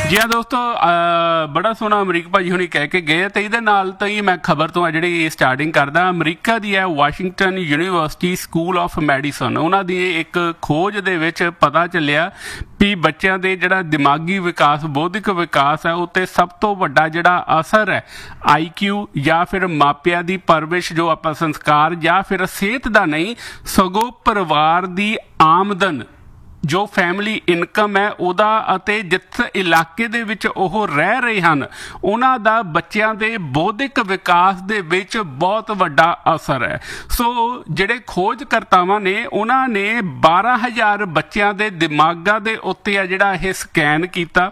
जी हाँ दोस्तों, बड़ा सोहना अमरीक भाजी हुणी कह के गए तो ਇਹਦੇ ਨਾਲ ਤਾਂ ਹੀ ਮੈਂ ਖਬਰ ਤੋਂ ਜਿਹੜੀ ਸਟਾਰਟਿੰਗ ਕਰਦਾ। ਅਮਰੀਕਾ ਦੀ ਹੈ Washington university school of medicine, ਉਹਨਾਂ ਦੀ ਇੱਕ ਖੋਜ ਦੇ ਵਿੱਚ ਪਤਾ ਚੱਲਿਆ ਵੀ ਬੱਚਿਆਂ ਦੇ ਜਿਹੜਾ ਦਿਮਾਗੀ ਵਿਕਾਸ, ਬੌਧਿਕ ਵਿਕਾਸ ਹੈ ਉੱਤੇ ਸਭ ਤੋਂ ਵੱਡਾ ਜਿਹੜਾ ਅਸਰ ਹੈ IQ ਜਾਂ ਫਿਰ ਮਾਪਿਆਂ ਦੀ ਪਰਵਰਿਸ਼, ਜੋ ਆਪਾਂ ਸੰਸਕਾਰ ਜਾਂ ਫਿਰ ਸਿਹਤ ਦਾ ਨਹੀਂ ਸਗੋਂ ਪਰਿਵਾਰ ਦੀ ਆਮਦਨ, ਜੋ ਫੈਮਿਲੀ ਇਨਕਮ ਹੈ ਉਹਦਾ, ਅਤੇ ਜਿਸ ਇਲਾਕੇ ਦੇ ਵਿੱਚ ਉਹ ਰਹਿ ਰਹੇ ਹਨ ਉਹਨਾਂ ਦਾ ਬੱਚਿਆਂ ਦੇ ਬੌਧਿਕ ਵਿਕਾਸ ਦੇ ਵਿੱਚ ਬਹੁਤ ਵੱਡਾ ਅਸਰ ਹੈ। ਸੋ ਜਿਹੜੇ ਖੋਜਕਰਤਾਵਾਂ ਨੇ ਉਹਨਾਂ ਨੇ 12,000 ਬੱਚਿਆਂ ਦੇ ਦਿਮਾਗਾਂ ਦੇ ਉੱਤੇ ਆ ਜਿਹੜਾ ਇਹ ਸਕੈਨ ਕੀਤਾ।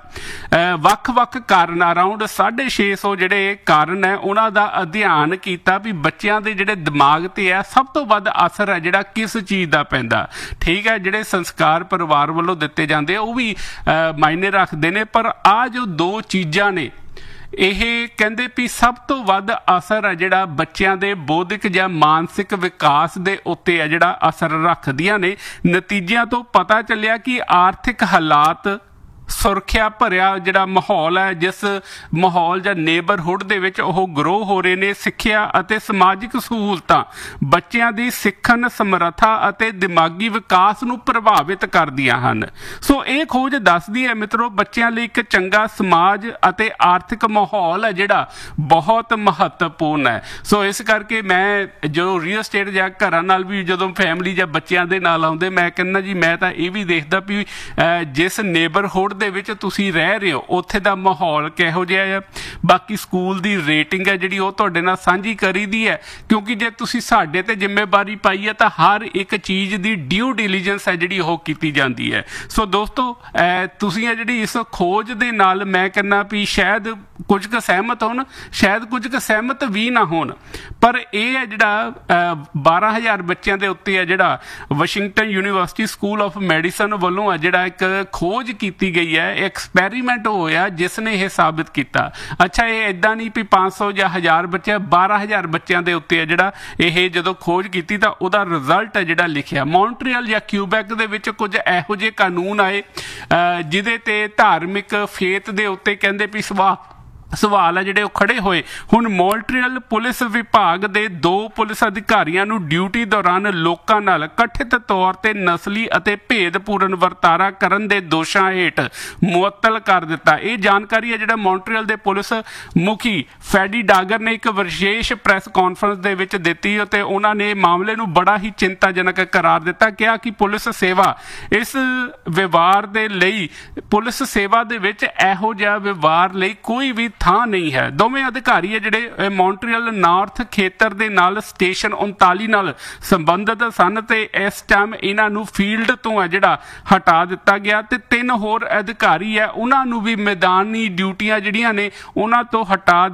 ਵੱਖ-ਵੱਖ ਕਾਰਨ, ਅਰਾਊਂਡ 650 ਜਿਹੜੇ ਕਾਰਨ ਹੈ ਉਹਨਾਂ ਦਾ ਅਧਿਐਨ ਕੀਤਾ ਵੀ ਬੱਚਿਆਂ ਦੇ ਜਿਹੜੇ ਦਿਮਾਗ ਤੇ ਹੈ ਸਭ ਤੋਂ ਵੱਧ ਅਸਰ ਹੈ ਜਿਹੜਾ ਕਿਸ ਚੀਜ਼ ਦਾ ਪੈਂਦਾ। ਠੀਕ ਹੈ, ਜਿਹੜੇ ਸੰਸਕਾਰ ਪਰਿਵਾਰ ਵੱਲੋਂ ਦਿੱਤੇ ਜਾਂਦੇ ਉਹ ਵੀ ਮਾਇਨੇ ਰੱਖਦੇ ਨੇ, ਪਰ ਆ ਜੋ ਦੋ ਚੀਜ਼ਾਂ ਨੇ ਇਹ ਕਹਿੰਦੇ ਵੀ ਸਭ ਤੋਂ ਵੱਧ ਅਸਰ ਹੈ ਜਿਹੜਾ ਬੱਚਿਆਂ ਦੇ ਬੌਧਿਕ ਜਾਂ ਮਾਨਸਿਕ ਵਿਕਾਸ ਦੇ ਉੱਤੇ ਹੈ ਜਿਹੜਾ ਅਸਰ ਰੱਖਦੀਆਂ ਨੇ। ਨਤੀਜਿਆਂ ਤੋਂ ਪਤਾ ਚੱਲਿਆ ਕਿ ਆਰਥਿਕ ਹਾਲਾਤ, ਸੁਰੱਖਿਆ ਭਰਿਆ ਜਿਹੜਾ ਮਾਹੌਲ ਹੈ, ਜਿਸ ਮਾਹੌਲ ਜਾਂ ਨੇਬਰਹੁੱਡ ਦੇ ਵਿੱਚ ਉਹ ਗਰੋ ਹੋ ਰਹੇ ਨੇ, ਸਿੱਖਿਆ ਅਤੇ ਸਮਾਜਿਕ ਸਹੂਲਤਾਂ ਬੱਚਿਆਂ ਦੀ ਸਿੱਖਣ ਸਮਰੱਥਾ ਅਤੇ ਦਿਮਾਗੀ ਵਿਕਾਸ ਨੂੰ ਪ੍ਰਭਾਵਿਤ ਕਰਦੀਆਂ ਹਨ। ਸੋ ਇਹ ਖੋਜ ਦੱਸਦੀ ਹੈ ਮਿੱਤਰੋ, ਬੱਚਿਆਂ ਲਈ ਇੱਕ ਚੰਗਾ ਸਮਾਜ ਅਤੇ ਆਰਥਿਕ ਮਾਹੌਲ ਹੈ ਜਿਹੜਾ ਬਹੁਤ ਮਹੱਤਵਪੂਰਨ ਹੈ। ਸੋ ਇਸ ਕਰਕੇ ਮੈਂ ਜੋ ਰੀਅਲ estate ਜਾਂ ਘਰਾਂ ਨਾਲ ਵੀ ਜਦੋਂ ਫੈਮਿਲੀ ਜਾਂ ਬੱਚਿਆਂ ਦੇ ਨਾਲ ਆਉਂਦੇ, ਮੈਂ ਕਹਿੰਦਾ ਜੀ ਮੈਂ ਤਾਂ ਇਹ ਵੀ ਦੇਖਦਾ ਵੀ ਜਿਸ ਨੇਬਰਹੁੱਡ ਦੇ ਵਿੱਚ ਤੁਸੀਂ ਰਹਿ ਰਹੇ ਹੋ ਉੱਥੇ ਦਾ ਮਾਹੌਲ ਕਿਹੋ ਜਿਹਾ ਹੈ। ਬਾਕੀ ਸਕੂਲ ਦੀ ਰੇਟਿੰਗ ਹੈ ਜਿਹੜੀ ਉਹ ਤੁਹਾਡੇ ਨਾਲ ਸਾਂਝੀ ਕਰੀ ਦੀ ਹੈ, ਕਿਉਂਕਿ ਜੇ ਤੁਸੀਂ ਸਾਡੇ ਤੇ ਜ਼ਿੰਮੇਵਾਰੀ ਪਾਈ ਹੈ ਤਾਂ ਹਰ ਇੱਕ ਚੀਜ਼ ਦੀ ਡਿਊ ਡਿਲੀਜੈਂਸ ਹੈ ਜਿਹੜੀ ਉਹ ਕੀਤੀ ਜਾਂਦੀ ਹੈ। ਸੋ ਦੋਸਤੋ, ਤੁਸੀਂ ਹੈ ਜਿਹੜੀ ਇਸ ਖੋਜ ਦੇ ਨਾਲ ਮੈਂ ਕਹਿੰਦਾ ਵੀ ਸ਼ਾਇਦ ਕੁਝ ਕੁ ਸਹਿਮਤ ਹੋਣ, ਸ਼ਾਇਦ ਕੁਝ ਕੁ ਸਹਿਮਤ ਵੀ ਨਾ ਹੋਣ, ਪਰ ਇਹ ਹੈ ਜਿਹੜਾ 12,000 ਬੱਚਿਆਂ ਦੇ ਉੱਤੇ ਹੈ ਜਿਹੜਾ Washington university school of medicine ਵੱਲੋਂ ਹੈ ਜਿਹੜਾ ਇੱਕ ਖੋਜ ਕੀਤੀ ਗਈ ਹੈ, ਐਕਸਪੈਰੀਮੈਂਟ ਹੋਇਆ ਜਿਸ ਨੇ ਇਹ ਸਾਬਿਤ ਕੀਤਾ। ਅੱਛਾ, ਇਹ ਇੱਦਾਂ ਨਹੀਂ ਵੀ 500 ਜਾਂ 1000 ਬੱਚੇ, 12,000 ਬੱਚਿਆਂ ਦੇ ਉੱਤੇ ਹੈ ਜਿਹੜਾ ਇਹ ਜਦੋਂ ਖੋਜ ਕੀਤੀ ਤਾਂ ਉਹਦਾ ਰਿਜ਼ਲਟ ਹੈ ਜਿਹੜਾ ਲਿਖਿਆ। ਮੌਂਟਰੀਅਲ ਜਾਂ ਕਿਊਬੈਕ ਦੇ ਵਿੱਚ ਕੁਝ ਇਹੋ ਜਿਹੇ ਕਾਨੂੰਨ ਆਏ ਜਿਹਦੇ ਤੇ ਧਾਰਮਿਕ ਫੇਥ ਦੇ ਉੱਤੇ ਕਹਿੰਦੇ ਵੀ ਸਵਾਲ ਹੈ ਜਿਹੜੇ ਉਹ ਖੜੇ ਹੋਏ। ਹੁਣ ਮੌਂਟਰੀਅਲ ਪੁਲਿਸ ਵਿਭਾਗ ਦੇ 2 ਪੁਲਿਸ ਅਧਿਕਾਰੀਆਂ ਨੂੰ ਡਿਊਟੀ ਦੌਰਾਨ ਲੋਕਾਂ ਨਾਲ ਕਥਿਤ ਤੌਰ ਤੇ ਨਸਲੀ ਅਤੇ ਭੇਦਪੂਰਨ ਵਰਤਾਰਾ ਕਰਨ ਦੇ ਦੋਸ਼ਾਂ ਹੇਠ ਮੁਅੱਤਲ ਕਰ ਦਿੱਤਾ। ਇਹ ਜਾਣਕਾਰੀ ਹੈ ਜਿਹੜਾ ਮੌਂਟਰੀਅਲ ਦੇ ਪੁਲਿਸ ਮੁਖੀ ਫੈਡੀ ਡਾਗਰ ਨੇ ਇੱਕ ਵਿਸ਼ੇਸ਼ ਪ੍ਰੈਸ ਕਾਨਫਰੰਸ ਦੇ ਵਿੱਚ ਦਿੱਤੀ ਅਤੇ ਉਹਨਾਂ ਨੇ ਮਾਮਲੇ ਨੂੰ ਬੜਾ ਹੀ ਚਿੰਤਾਜਨਕ ਕਰਾਰ ਦਿੱਤਾ। ਕਿਹਾ ਕਿ ਪੁਲਿਸ ਸੇਵਾ ਇਸ ਵਿਵਹਾਰ ਦੇ ਲਈ, ਪੁਲਿਸ ਸੇਵਾ ਦੇ ਵਿੱਚ ਇਹੋ ਜਿਹਾ ਵਿਵਹਾਰ ਲਈ ਕੋਈ ਵੀ ਥਾਂ ਨਹੀਂ ਹੈ। ਦੋਵੇਂ ਅਧਿਕਾਰੀ ਹੈ ਜਿਹੜੇ ਮੌਂਟਰੀਅਲ ਨਾਰਥ ਖੇਤਰ ਦੇ ਨਾਲ ਸਟੇਸ਼ਨ 39 ਨਾਲ ਸੰਬੰਧਿਤ ਸਨ ਤੇ ਇਸ ਟਾਈਮ ਇਹਨਾਂ ਨੂੰ ਫੀਲਡ ਤੋਂ ਹੈ ਜਿਹੜਾ ਹਟਾ ਦਿੱਤਾ ਗਿਆ ਤੇ 3 ਹੋਰ ਅਧਿਕਾਰੀ ਹੈ ਉਹਨਾਂ ਨੂੰ ਵੀ ਮੈਦਾਨੀ ਡਿਊਟੀਆਂ ਜਿਹੜੀਆਂ ਨੇ ਉਹਨਾਂ ਤੋਂ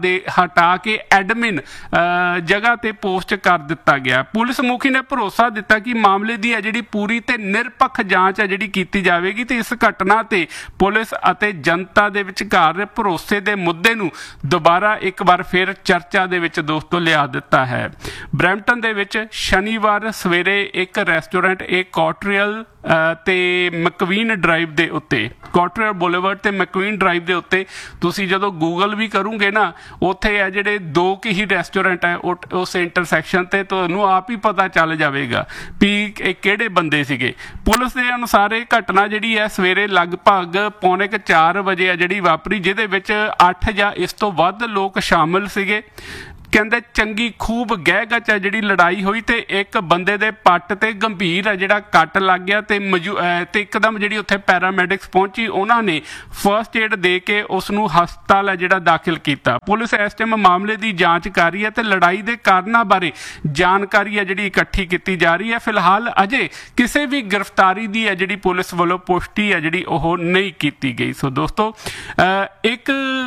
ਹਟਾ ਕੇ ਐਡਮਿਨ ਜਗ੍ਹਾ ਤੇ ਪੋਸਟ ਕਰ ਦਿੱਤਾ ਗਿਆ। ਪੁਲਿਸ ਮੁਖੀ ਨੇ ਭਰੋਸਾ ਦਿੱਤਾ ਕਿ ਮਾਮਲੇ ਦੀ ਹੈ ਜਿਹੜੀ ਪੂਰੀ ਤੇ ਨਿਰਪੱਖ ਜਾਂਚ ਹੈ ਜਿਹੜੀ ਕੀਤੀ ਜਾਵੇਗੀ ਤੇ ਇਸ ਘਟਨਾ ਤੇ ਪੁਲਿਸ ਅਤੇ ਜਨਤਾ ਦੇ ਵਿਚਕਾਰ ਭਰੋਸੇ ਦੇ ਮੁੱਦੇ ਨੂੰ ਦੁਬਾਰਾ ਇੱਕ ਵਾਰ ਫਿਰ ਚਰਚਾ ਦੇ ਵਿੱਚ ਦੋਸਤੋ ਲਿਆ ਦਿੱਤਾ ਹੈ। ਬਰੈਂਪਟਨ ਦੇ ਵਿੱਚ ਸ਼ਨੀਵਾਰ ਸਵੇਰੇ ਇੱਕ ਰੈਸਟੋਰੈਂਟ, ਇਹ ਕਾਟਰੀਅਲ ਤੇ ਮੈਕਵੀਨ ਡਰਾਈਵ ਦੇ ਉੱਤੇ, ਕਾਟਰੀਅਲ ਬੁਲੇਵਰਡ ਤੇ ਮੈਕਵੀਨ ਡਰਾਈਵ ਦੇ ਉੱਤੇ ਤੁਸੀਂ ਜਦੋਂ ਗੂਗਲ ਵੀ ਕਰੋਗੇ ਨਾ, ਉੱਥੇ ਹੈ ਜਿਹੜੇ 2 ਕੁ ਹੀ ਰੈਸਟੋਰੈਂਟ ਹੈ ਉਸ ਇੰਟਰਸੈਕਸ਼ਨ ਤੇ ਤੁਹਾਨੂੰ ਆਪ ਹੀ ਪਤਾ ਚੱਲ ਜਾਵੇਗਾ ਵੀ ਇਹ ਕਿਹੜੇ ਬੰਦੇ ਸੀਗੇ। ਪੁਲਿਸ ਦੇ ਅਨੁਸਾਰ ਇਹ ਘਟਨਾ ਜਿਹੜੀ ਹੈ ਸਵੇਰੇ ਲਗਭਗ 3:45 ਵਜੇ ਹੈ ਜਿਹੜੀ ਵਾਪਰੀ, ਜਿਹਦੇ ਵਿੱਚ 8 ਜਾਂ ਇਸ ਤੋਂ ਵੱਧ ਲੋਕ ਸ਼ਾਮਿਲ ਸੀਗੇ। ਕਹਿੰਦੇ ਚੰਗੀ ਖੂਬ ਗਹਿ ਗਚ ਹੈ ਜਿਹੜੀ ਲੜਾਈ ਹੋਈ ਤੇ ਇੱਕ ਬੰਦੇ ਦੇ ਪੱਟ ਤੇ ਗੰਭੀਰ ਹੈ ਜਿਹੜਾ ਕੱਟ ਲੱਗ ਗਿਆ ਤੇ ਇੱਕਦਮ ਜਿਹੜੀ ਉੱਥੇ ਪੈਰਾਮੈਡਿਕਸ ਪਹੁੰਚੀ, ਉਹਨਾਂ ਨੇ ਫਸਟ ਏਡ ਦੇ ਕੇ ਉਸ ਨੂੰ ਹਸਪਤਾਲ ਹੈ ਜਿਹੜਾ ਦਾਖਲ ਕੀਤਾ। ਪੁਲਿਸ ਇਸ ਟਾਈਮ ਮਾਮਲੇ ਦੀ ਜਾਂਚ ਕਰ ਰਹੀ ਹੈ ਤੇ ਲੜਾਈ ਦੇ ਕਾਰਨਾਂ ਬਾਰੇ ਜਾਣਕਾਰੀ ਹੈ ਜਿਹੜੀ ਇਕੱਠੀ ਕੀਤੀ ਜਾ ਰਹੀ ਹੈ। ਫਿਲਹਾਲ ਅਜੇ ਕਿਸੇ ਵੀ ਗ੍ਰਿਫਤਾਰੀ ਦੀ ਹੈ ਜਿਹੜੀ ਪੁਲਿਸ ਵੱਲੋਂ ਪੁਸ਼ਟੀ ਹੈ ਜਿਹੜੀ ਉਹ ਨਹੀਂ ਕੀਤੀ ਗਈ। ਸੋ ਦੋਸਤੋ, ਇੱਕ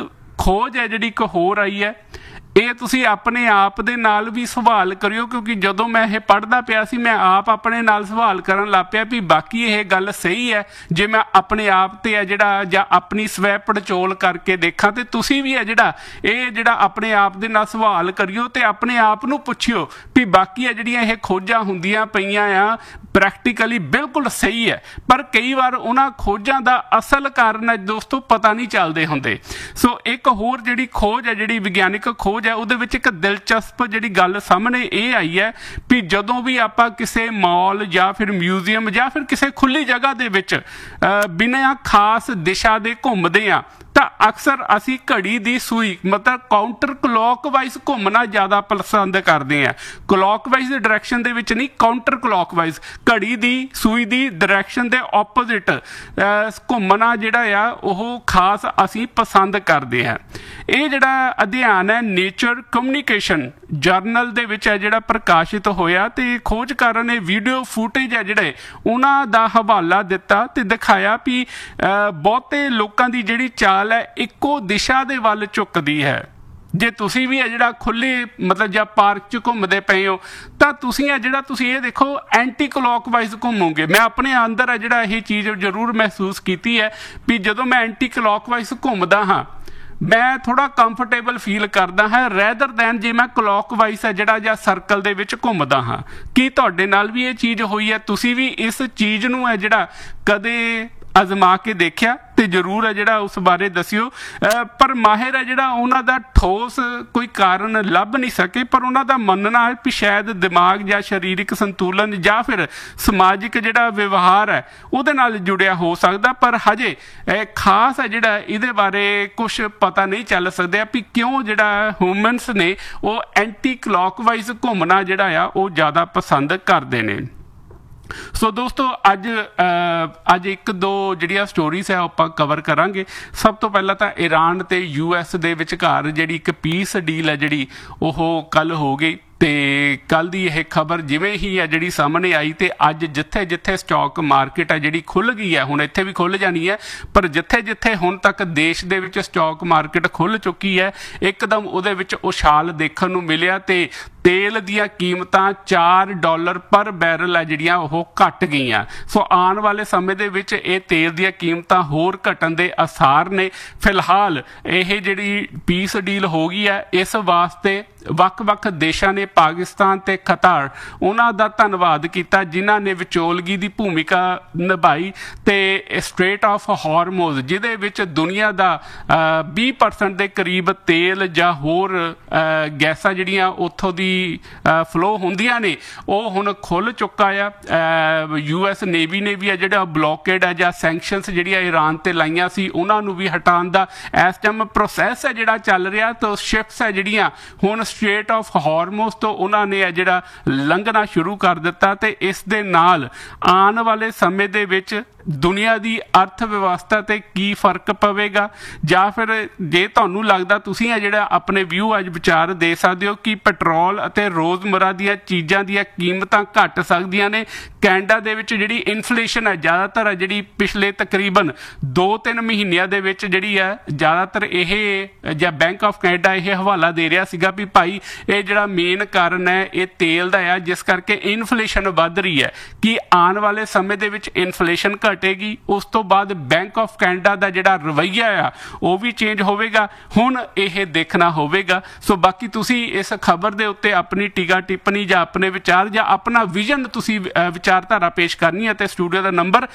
ਖੋਜ ਹੈ ਜਿਹੜੀ ਇੱਕ ਹੋਰ ਆਈ ਹੈ, ਇਹ ਤੁਸੀਂ ਆਪਣੇ ਆਪ ਦੇ ਨਾਲ ਵੀ ਸਵਾਲ ਕਰਿਓ, ਕਿਉਂਕਿ ਜਦੋਂ ਮੈਂ ਇਹ ਪੜ੍ਹਦਾ ਪਿਆ ਸੀ ਮੈਂ ਆਪ ਆਪਣੇ ਨਾਲ ਸਵਾਲ ਕਰਨ ਲੱਗ ਪਿਆ ਵੀ ਬਾਕੀ ਇਹ ਗੱਲ ਸਹੀ ਹੈ ਜੇ ਮੈਂ ਆਪਣੇ ਆਪ ਤੇ ਹੈ ਜਿਹੜਾ ਜਾਂ ਆਪਣੀ ਸਵੈ ਪੜਚੋਲ ਕਰਕੇ ਦੇਖਾਂ। ਤੇ ਤੁਸੀਂ ਵੀ ਹੈ ਜਿਹੜਾ ਆਪਣੇ ਆਪ ਦੇ ਨਾਲ ਸਵਾਲ ਕਰਿਓ ਤੇ ਆਪਣੇ ਆਪ ਨੂੰ ਪੁੱਛਿਓ ਵੀ ਬਾਕੀ ਹੈ ਜਿਹੜੀਆਂ ਇਹ ਖੋਜਾਂ ਹੁੰਦੀਆਂ ਪਈਆਂ ਆ ਪ੍ਰੈਕਟੀਕਲੀ ਬਿਲਕੁਲ ਸਹੀ ਹੈ, ਪਰ ਕਈ ਵਾਰ ਉਹਨਾਂ ਖੋਜਾਂ ਦਾ ਅਸਲ ਕਾਰਨ ਹੈ ਦੋਸਤੋ ਪਤਾ ਨਹੀਂ ਚੱਲਦੇ ਹੁੰਦੇ। ਸੋ ਇੱਕ ਹੋਰ ਜਿਹੜੀ ਖੋਜ ਹੈ, ਜਿਹੜੀ ਵਿਗਿਆਨਿਕ ਖੋਜ ਹੈ, ਉਹਦੇ ਵਿੱਚ ਇੱਕ ਦਿਲਚਸਪ ਜਿਹੜੀ ਗੱਲ ਸਾਹਮਣੇ ਇਹ ਆਈ ਹੈ ਵੀ ਜਦੋਂ ਵੀ ਆਪਾਂ ਕਿਸੇ ਮਾਲ ਜਾਂ ਫਿਰ ਮਿਊਜ਼ੀਅਮ ਜਾਂ ਫਿਰ ਕਿਸੇ ਖੁੱਲੀ ਜਗ੍ਹਾ ਦੇ ਵਿੱਚ ਬਿਨਾਂ ਖਾਸ ਦਿਸ਼ਾ ਦੇ ਘੁੰਮਦੇ ਹਾਂ ਤਾਂ ਅਕਸਰ ਅਸੀਂ ਘੜੀ ਦੀ ਸੂਈ ਮਤਲਬ ਕਾਊਂਟਰ ਕਲੌਕਵਾਈਜ਼ ਘੁੰਮਣਾ ਜ਼ਿਆਦਾ ਪਸੰਦ ਕਰਦੇ ਹਾਂ। ਕਲੌਕਵਾਈਜ਼ ਦੀ ਡਾਇਰੈਕਸ਼ਨ ਦੇ ਵਿੱਚ ਨਹੀਂ, ਕਾਊਂਟਰ ਕਲੌਕਵਾਈਜ਼ ਘੜੀ ਦੀ ਸੂਈ ਦੀ ਡਾਇਰੈਕਸ਼ਨ ਦੇ ਆਪੋਜ਼ਿਟ ਘੁੰਮਣਾ ਜਿਹੜਾ ਆ ਉਹ ਖਾਸ ਅਸੀਂ ਪਸੰਦ ਕਰਦੇ ਹਾਂ। ਇਹ ਜਿਹੜਾ ਅਧਿਐਨ ਹੈ ਨੇਚਰ ਕਮਿਊਨੀਕੇਸ਼ਨ ਜਰਨਲ ਦੇ ਵਿੱਚ ਹੈ ਜਿਹੜਾ ਪ੍ਰਕਾਸ਼ਿਤ ਹੋਇਆ, ਤੇ ਖੋਜਕਾਰਾਂ ਨੇ ਵੀਡੀਓ ਫੁਟੇਜ ਹੈ ਜਿਹੜੇ ਉਹਨਾਂ ਦਾ ਹਵਾਲਾ ਦਿੱਤਾ ਤੇ ਦਿਖਾਇਆ ਵੀ ਬਹੁਤੇ ਲੋਕਾਂ ਦੀ ਜਿਹੜੀ ਚਾਲ ਹੈ ਇੱਕੋ ਦਿਸ਼ਾ ਦੇ ਵੱਲ ਝੁਕਦੀ ਹੈ। ਜੇ ਤੁਸੀਂ ਵੀ ਹੈ ਜਿਹੜਾ ਖੁੱਲੀ ਮਤਲਬ ਜਾਂ ਪਾਰਕ 'ਚ ਘੁੰਮਦੇ ਪਏ ਹੋ ਤਾਂ ਤੁਸੀਂ ਹੈ ਜਿਹੜਾ ਤੁਸੀਂ ਇਹ ਦੇਖੋ ਐਂਟੀ ਕਲੌਕਵਾਈਜ਼ ਘੁੰਮੋਗੇ। ਮੈਂ ਆਪਣੇ ਅੰਦਰ ਹੈ ਜਿਹੜਾ ਇਹ ਚੀਜ਼ ਜ਼ਰੂਰ ਮਹਿਸੂਸ ਕੀਤੀ ਹੈ ਵੀ ਜਦੋਂ ਮੈਂ ਐਂਟੀ ਕਲੌਕਵਾਈਜ਼ ਘੁੰਮਦਾ ਹਾਂ ਮੈਂ ਥੋੜਾ ਕੰਫਰਟੇਬਲ ਫੀਲ ਕਰਦਾ ਹਾਂ ਰੈਦਰ ਦੈਨ ਜੇ ਮੈਂ ਕਲੌਕਵਾਈਜ਼ ਹੈ ਜਿਹੜਾ ਜਾਂ ਸਰਕਲ ਦੇ ਵਿੱਚ ਘੁੰਮਦਾ ਹਾਂ। ਕੀ ਤੁਹਾਡੇ ਨਾਲ ਵੀ ਇਹ ਚੀਜ਼ ਹੋਈ ਹੈ? ਤੁਸੀਂ ਵੀ ਇਸ ਚੀਜ਼ ਨੂੰ ਹੈ ਜਿਹੜਾ ਕਦੇ ਅਜ਼ਮਾ ਕੇ ਦੇਖਿਆ ਤੇ ਜ਼ਰੂਰ ਹੈ ਜਿਹੜਾ ਉਸ ਬਾਰੇ ਦੱਸਿਓ। ਪਰ ਮਾਹਿਰ ਹੈ ਜਿਹੜਾ ਉਹਨਾਂ ਦਾ ਠੋਸ ਕੋਈ ਕਾਰਨ ਲੱਭ ਨਹੀਂ ਸਕੇ, ਪਰ ਉਹਨਾਂ ਦਾ ਮੰਨਣਾ ਹੈ ਕਿ ਸ਼ਾਇਦ ਦਿਮਾਗ ਜਾਂ ਸਰੀਰਕ ਸੰਤੁਲਨ ਜਾਂ ਫਿਰ ਸਮਾਜਿਕ ਜਿਹੜਾ ਵਿਵਹਾਰ ਹੈ ਉਹਦੇ ਨਾਲ ਜੁੜਿਆ ਹੋ ਸਕਦਾ, ਪਰ ਹਜੇ ਖਾਸ ਹੈ ਜਿਹੜਾ ਇਹਦੇ ਬਾਰੇ ਕੁਛ ਪਤਾ ਨਹੀਂ ਚੱਲ ਸਕਦਾ ਵੀ ਕਿਉਂ ਜਿਹੜਾ ਹਿਊਮਨਸ ਨੇ ਉਹ ਐਂਟੀ ਕਲੌਕਵਾਈਜ਼ ਘੁੰਮਣਾ ਜਿਹੜਾ ਆ ਉਹ ਜ਼ਿਆਦਾ ਪਸੰਦ ਕਰਦੇ ਨੇ। ਸੋ ਦੋਸਤੋ ਅੱਜ ਇੱਕ ਦੋ ਜਿਹੜੀਆਂ ਸਟੋਰੀਜ਼ ਹੈ ਆਪਾਂ ਕਵਰ ਕਰਾਂਗੇ। ਸਭ ਤੋਂ ਪਹਿਲਾਂ ਤਾਂ ਈਰਾਨ ਤੇ US ਦੇ ਵਿਚਕਾਰ ਜਿਹੜੀ ਇੱਕ ਪੀਸ ਡੀਲ ਹੈ ਜਿਹੜੀ ਉਹ ਕੱਲ੍ਹ ਹੋ ਗਈ, ਤੇ ਕੱਲ੍ਹ ਦੀ ਇਹ ਖਬਰ ਜਿਵੇਂ ਹੀ ਹੈ ਜਿਹੜੀ ਸਾਹਮਣੇ ਆਈ ਤੇ ਅੱਜ ਜਿੱਥੇ ਜਿੱਥੇ ਸਟਾਕ ਮਾਰਕੀਟ ਹੈ ਜਿਹੜੀ ਖੁੱਲ੍ਹ ਗਈ ਹੈ, ਹੁਣ ਇੱਥੇ ਵੀ ਖੁੱਲ੍ਹ ਜਾਣੀ ਹੈ, ਪਰ ਜਿੱਥੇ ਜਿੱਥੇ ਹੁਣ ਤੱਕ ਦੇਸ਼ ਦੇ ਵਿੱਚ ਸਟਾਕ ਮਾਰਕੀਟ ਖੁੱਲ੍ਹ ਚੁੱਕੀ ਹੈ ਇੱਕਦਮ ਉਹਦੇ ਵਿੱਚ ਉਛਾਲ ਦੇਖਣ ਨੂੰ ਮਿਲਿਆ ਤੇ ਤੇਲ ਦੀਆਂ ਕੀਮਤਾਂ $4 ਪਰ ਬੈਰਲ ਹੈ ਜਿਹੜੀਆਂ ਉਹ ਘਟ ਗਈਆਂ। ਸੋ ਆਉਣ ਵਾਲੇ ਸਮੇਂ ਦੇ ਵਿੱਚ ਇਹ ਤੇਲ ਦੀਆਂ ਕੀਮਤਾਂ ਹੋਰ ਘਟਣ ਦੇ ਆਸਾਰ ਨੇ। ਫਿਲਹਾਲ ਇਹ ਜਿਹੜੀ ਪੀਸ ਡੀਲ ਹੋ ਗਈ ਹੈ ਇਸ ਵਾਸਤੇ ਵੱਖ-ਵੱਖ ਦੇਸ਼ਾਂ ਨੇ ਪਾਕਿਸਤਾਨ ਤੇ ਕਤਾਰ ਉਹਨਾਂ ਦਾ ਧੰਨਵਾਦ ਕੀਤਾ ਜਿਨ੍ਹਾਂ ਨੇ ਵਿਚੋਲਗੀ ਦੀ ਭੂਮਿਕਾ ਨਿਭਾਈ ਤੇ ਸਟ੍ਰੇਟ ਆਫ ਹਾਰਮੋਜ਼ ਜਿਹਦੇ ਵਿੱਚ ਦੁਨੀਆ ਦਾ 20% ਦੇ ਕਰੀਬ ਤੇਲ ਜਾਂ ਹੋਰ ਗੈਸਾਂ ਜਿਹੜੀਆਂ ਉੱਥੋਂ ਦੀ ਫਲੋ ਹੁੰਦੀਆਂ ਨੇ ਉਹ ਹੁਣ ਖੁੱਲ੍ਹ ਚੁੱਕਾ ਆ। US ਨੇਵੀ ਨੇ ਵੀ ਆ ਜਿਹੜਾ ਬਲੋਕੇਡ ਹੈ ਜਾਂ ਸੈਂਕਸ਼ਨਸ ਜਿਹੜੀਆਂ ਈਰਾਨ ਤੇ ਲਾਈਆਂ ਸੀ ਉਹਨਾਂ ਨੂੰ ਵੀ ਹਟਾਉਣ ਦਾ ਇਸ ਟਾਈਮ ਪ੍ਰੋਸੈਸ ਹੈ ਜਿਹੜਾ ਚੱਲ ਰਿਹਾ। ਤਾਂ ਸ਼ਿਪਸ ਹੈ ਜਿਹੜੀਆਂ ਹੁਣ ਸਟ੍ਰੇਟ ਆਫ ਹਾਰਮੋਜ਼ ਤੋਂ ਉਹਨਾਂ ਨੇ ਜਿਹੜਾ ਲੰਘਣਾ ਸ਼ੁਰੂ ਕਰ ਦਿੱਤਾ ਤੇ ਇਸ ਦੇ ਨਾਲ ਆਉਣ ਵਾਲੇ ਸਮੇਂ ਦੇ ਵਿੱਚ ਦੁਨੀਆ ਦੀ ਅਰਥ ਵਿਵਸਥਾ ਤੇ ਕੀ ਫਰਕ ਪਵੇਗਾ, ਜਾਂ ਫਿਰ ਜੇ ਤੁਹਾਨੂੰ ਲੱਗਦਾ ਤੁਸੀਂ ਹੈ ਜਿਹੜਾ ਆਪਣੇ ਵਿਊ ਅੱਜ ਵਿਚਾਰ ਦੇ ਸਕਦੇ ਹੋ ਕਿ ਪੈਟਰੋਲ ਅਤੇ ਰੋਜ਼ਮਰਾ ਦੀਆਂ ਚੀਜ਼ਾਂ ਦੀਆਂ ਕੀਮਤਾਂ ਘਟ ਸਕਦੀਆਂ ਨੇ। ਕੈਨੇਡਾ ਦੇ ਵਿੱਚ ਜਿਹੜੀ ਇਨਫਲੇਸ਼ਨ ਹੈ ਜ਼ਿਆਦਾਤਰ ਹੈ ਜਿਹੜੀ ਪਿਛਲੇ ਤਕਰੀਬਨ 2-3 ਮਹੀਨਿਆਂ ਦੇ ਵਿੱਚ ਜਿਹੜੀ ਹੈ ਜ਼ਿਆਦਾਤਰ ਇਹ ਜਾਂ ਬੈਂਕ ਆਫ ਕੈਨੇਡਾ ਇਹ ਹਵਾਲਾ ਦੇ ਰਿਹਾ ਸੀਗਾ ਵੀ ਭਾਈ ਇਹ ਜਿਹੜਾ ਮੇਨ ਕਾਰਨ ਹੈ ਇਹ ਤੇਲ ਦਾ ਆ ਜਿਸ ਕਰਕੇ ਇਨਫਲੇਸ਼ਨ ਵੱਧ ਰਹੀ ਹੈ। ਕਿ ਆਉਣ ਵਾਲੇ ਸਮੇਂ ਦੇ ਵਿੱਚ ਇਨਫਲੇਸ਼ਨ ਘਟੇਗੀ, ਉਸ ਤੋਂ ਬਾਅਦ ਬੈਂਕ ਆਫ ਕੈਨੇਡਾ ਦਾ ਜਿਹੜਾ ਰਵੱਈਆ ਆ ਉਹ ਵੀ ਚੇਂਜ ਹੋਵੇਗਾ। ਹੁਣ ਇਹ ਦੇਖਣਾ ਹੋਵੇਗਾ। ਸੋ ਬਾਕੀ ਤੁਸੀਂ ਇਸ ਖਬਰ ਦੇ ਉੱਤੇ ਆਪਣੀ ਟੀਕਾ ਟਿੱਪਣੀ ਜਾਂ ਆਪਣੇ ਵਿਚਾਰ ਜਾਂ ਆਪਣਾ ਵਿਜ਼ਨ ਤੁਸੀਂ ਵਿਚਾਰਧਾਰਾ ਪੇਸ਼ ਕਰਨੀ ਹੈ ਤੇ ਸਟੂਡੀਓ ਦਾ ਨੰਬਰ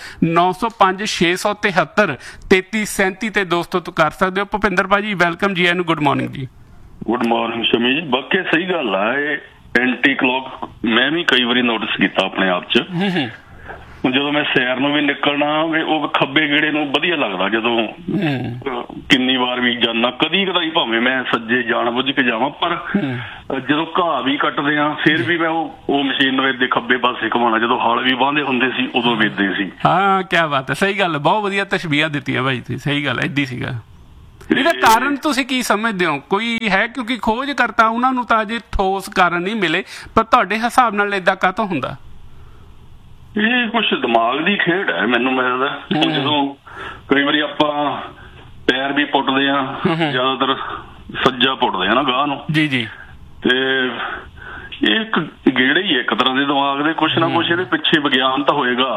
9056733337 ਤੇ ਦੋਸਤੋ ਤੋਂ ਕਰ ਸਕਦੇ ਹੋ। ਭੁਪਿੰਦਰ ਭਾਜੀ ਵੈਲਕਮ ਜੀ, ਇਹਨੂੰ ਗੁੱਡ ਮਾਰਨਿੰਗ ਜੀ। ਗੁੱਡ ਮਾਰਨਿੰਗ ਸ਼ਮੀ ਜੀ। ਬਾਕੀ ਸਹੀ ਗੱਲ ਆ, ਇਹ ਐਂਟੀ ਕਲੌਕ ਮੈਂ ਵੀ ਕਈ ਵਾਰੀ ਨੋਟਿਸ ਕੀਤਾ ਆਪਣੇ ਆਪ 'ਚ। ਜਦੋਂ ਮੈਂ ਸੈਰ ਨੂੰ ਵੀ ਨਿਕਲਣਾ ਉਹ ਖੱਬੇ ਗੇੜੇ ਨੂੰ ਵਧੀਆ ਲੱਗਦਾ ਜਦੋਂ ਕਿੰਨੀ ਵਾਰ ਵੀ ਜਾਣਾ, ਕਦੀ ਕਦਾਈ ਭਾਵੇਂ ਮੈਂ ਸੱਜੇ ਜਾਣ ਬੁੱਝ ਕੇ ਜਾਵਾਂ, ਪਰ ਜਦੋਂ ਘਾਹ ਵੀ ਕੱਟਦੇ ਆ ਫਿਰ ਵੀ ਮੈਂ ਉਹ ਮਸ਼ੀਨ ਨੂੰ ਏਦੇ ਖੱਬੇ ਪਾਸੇ ਘੁਮਾਉਣਾ। ਜਦੋਂ ਹਲ ਵੀ ਵਾਹੁੰਦੇ ਹੁੰਦੇ ਸੀ ਉਦੋਂ ਵੀ ਏਦਾਂ ਸੀ। ਹਾਂ ਕਿਆ ਬਾਤ ਹੈ, ਸਹੀ ਗੱਲ, ਬਹੁਤ ਵਧੀਆ ਤਸ਼ਬੀਹਾਂ ਦਿੱਤੀਆਂ ਭਾਈ ਤੁਸੀਂ, ਸਹੀ ਗੱਲ ਏਦਾਂ ਸੀਗਾ। ਇਹਦਾ ਕਾਰਨ ਤੁਸੀਂ ਕੀ ਸਮਝਦੇ ਹੋ ਕੋਈ ਹੈ? ਕਿਉਂਕਿ ਖੋਜ ਕਰਤਾ ਉਹਨਾਂ ਨੂੰ ਤਾਂ ਅਜੇ ਠੋਸ ਕਾਰਨ ਨਹੀਂ ਮਿਲੇ, ਪਰ ਤੁਹਾਡੇ ਹਿਸਾਬ ਨਾਲ ਏਦਾਂ ਕਾਹਤੋਂ ਹੁੰਦਾ? ਇਹ ਕੁਛ ਦਿਮਾਗ ਦੀ ਖੇਡ ਹੈ ਮੈਨੂੰ ਲੱਗਦਾ। ਜਦੋਂ ਕਈ ਵਾਰੀ ਆਪਾਂ ਪੈਰ ਵੀ ਪੁੱਟਦੇ ਆ ਜ਼ਿਆਦਾਤਰ ਸੱਜਾ ਪੁੱਟਦੇ ਆ ਨਾ ਗਾਹ ਨੂੰ ਜੀ ਤੇ ਇਹ ਇੱਕ ਗੇੜੇ ਹੀ ਇੱਕ ਤਰ੍ਹਾਂ ਦੇ ਦਿਮਾਗ ਦੇ ਕੁਛ ਨਾ ਕੁਛ ਇਹਦੇ ਪਿੱਛੇ ਵਿਗਿਆਨ ਤਾਂ ਹੋਏਗਾ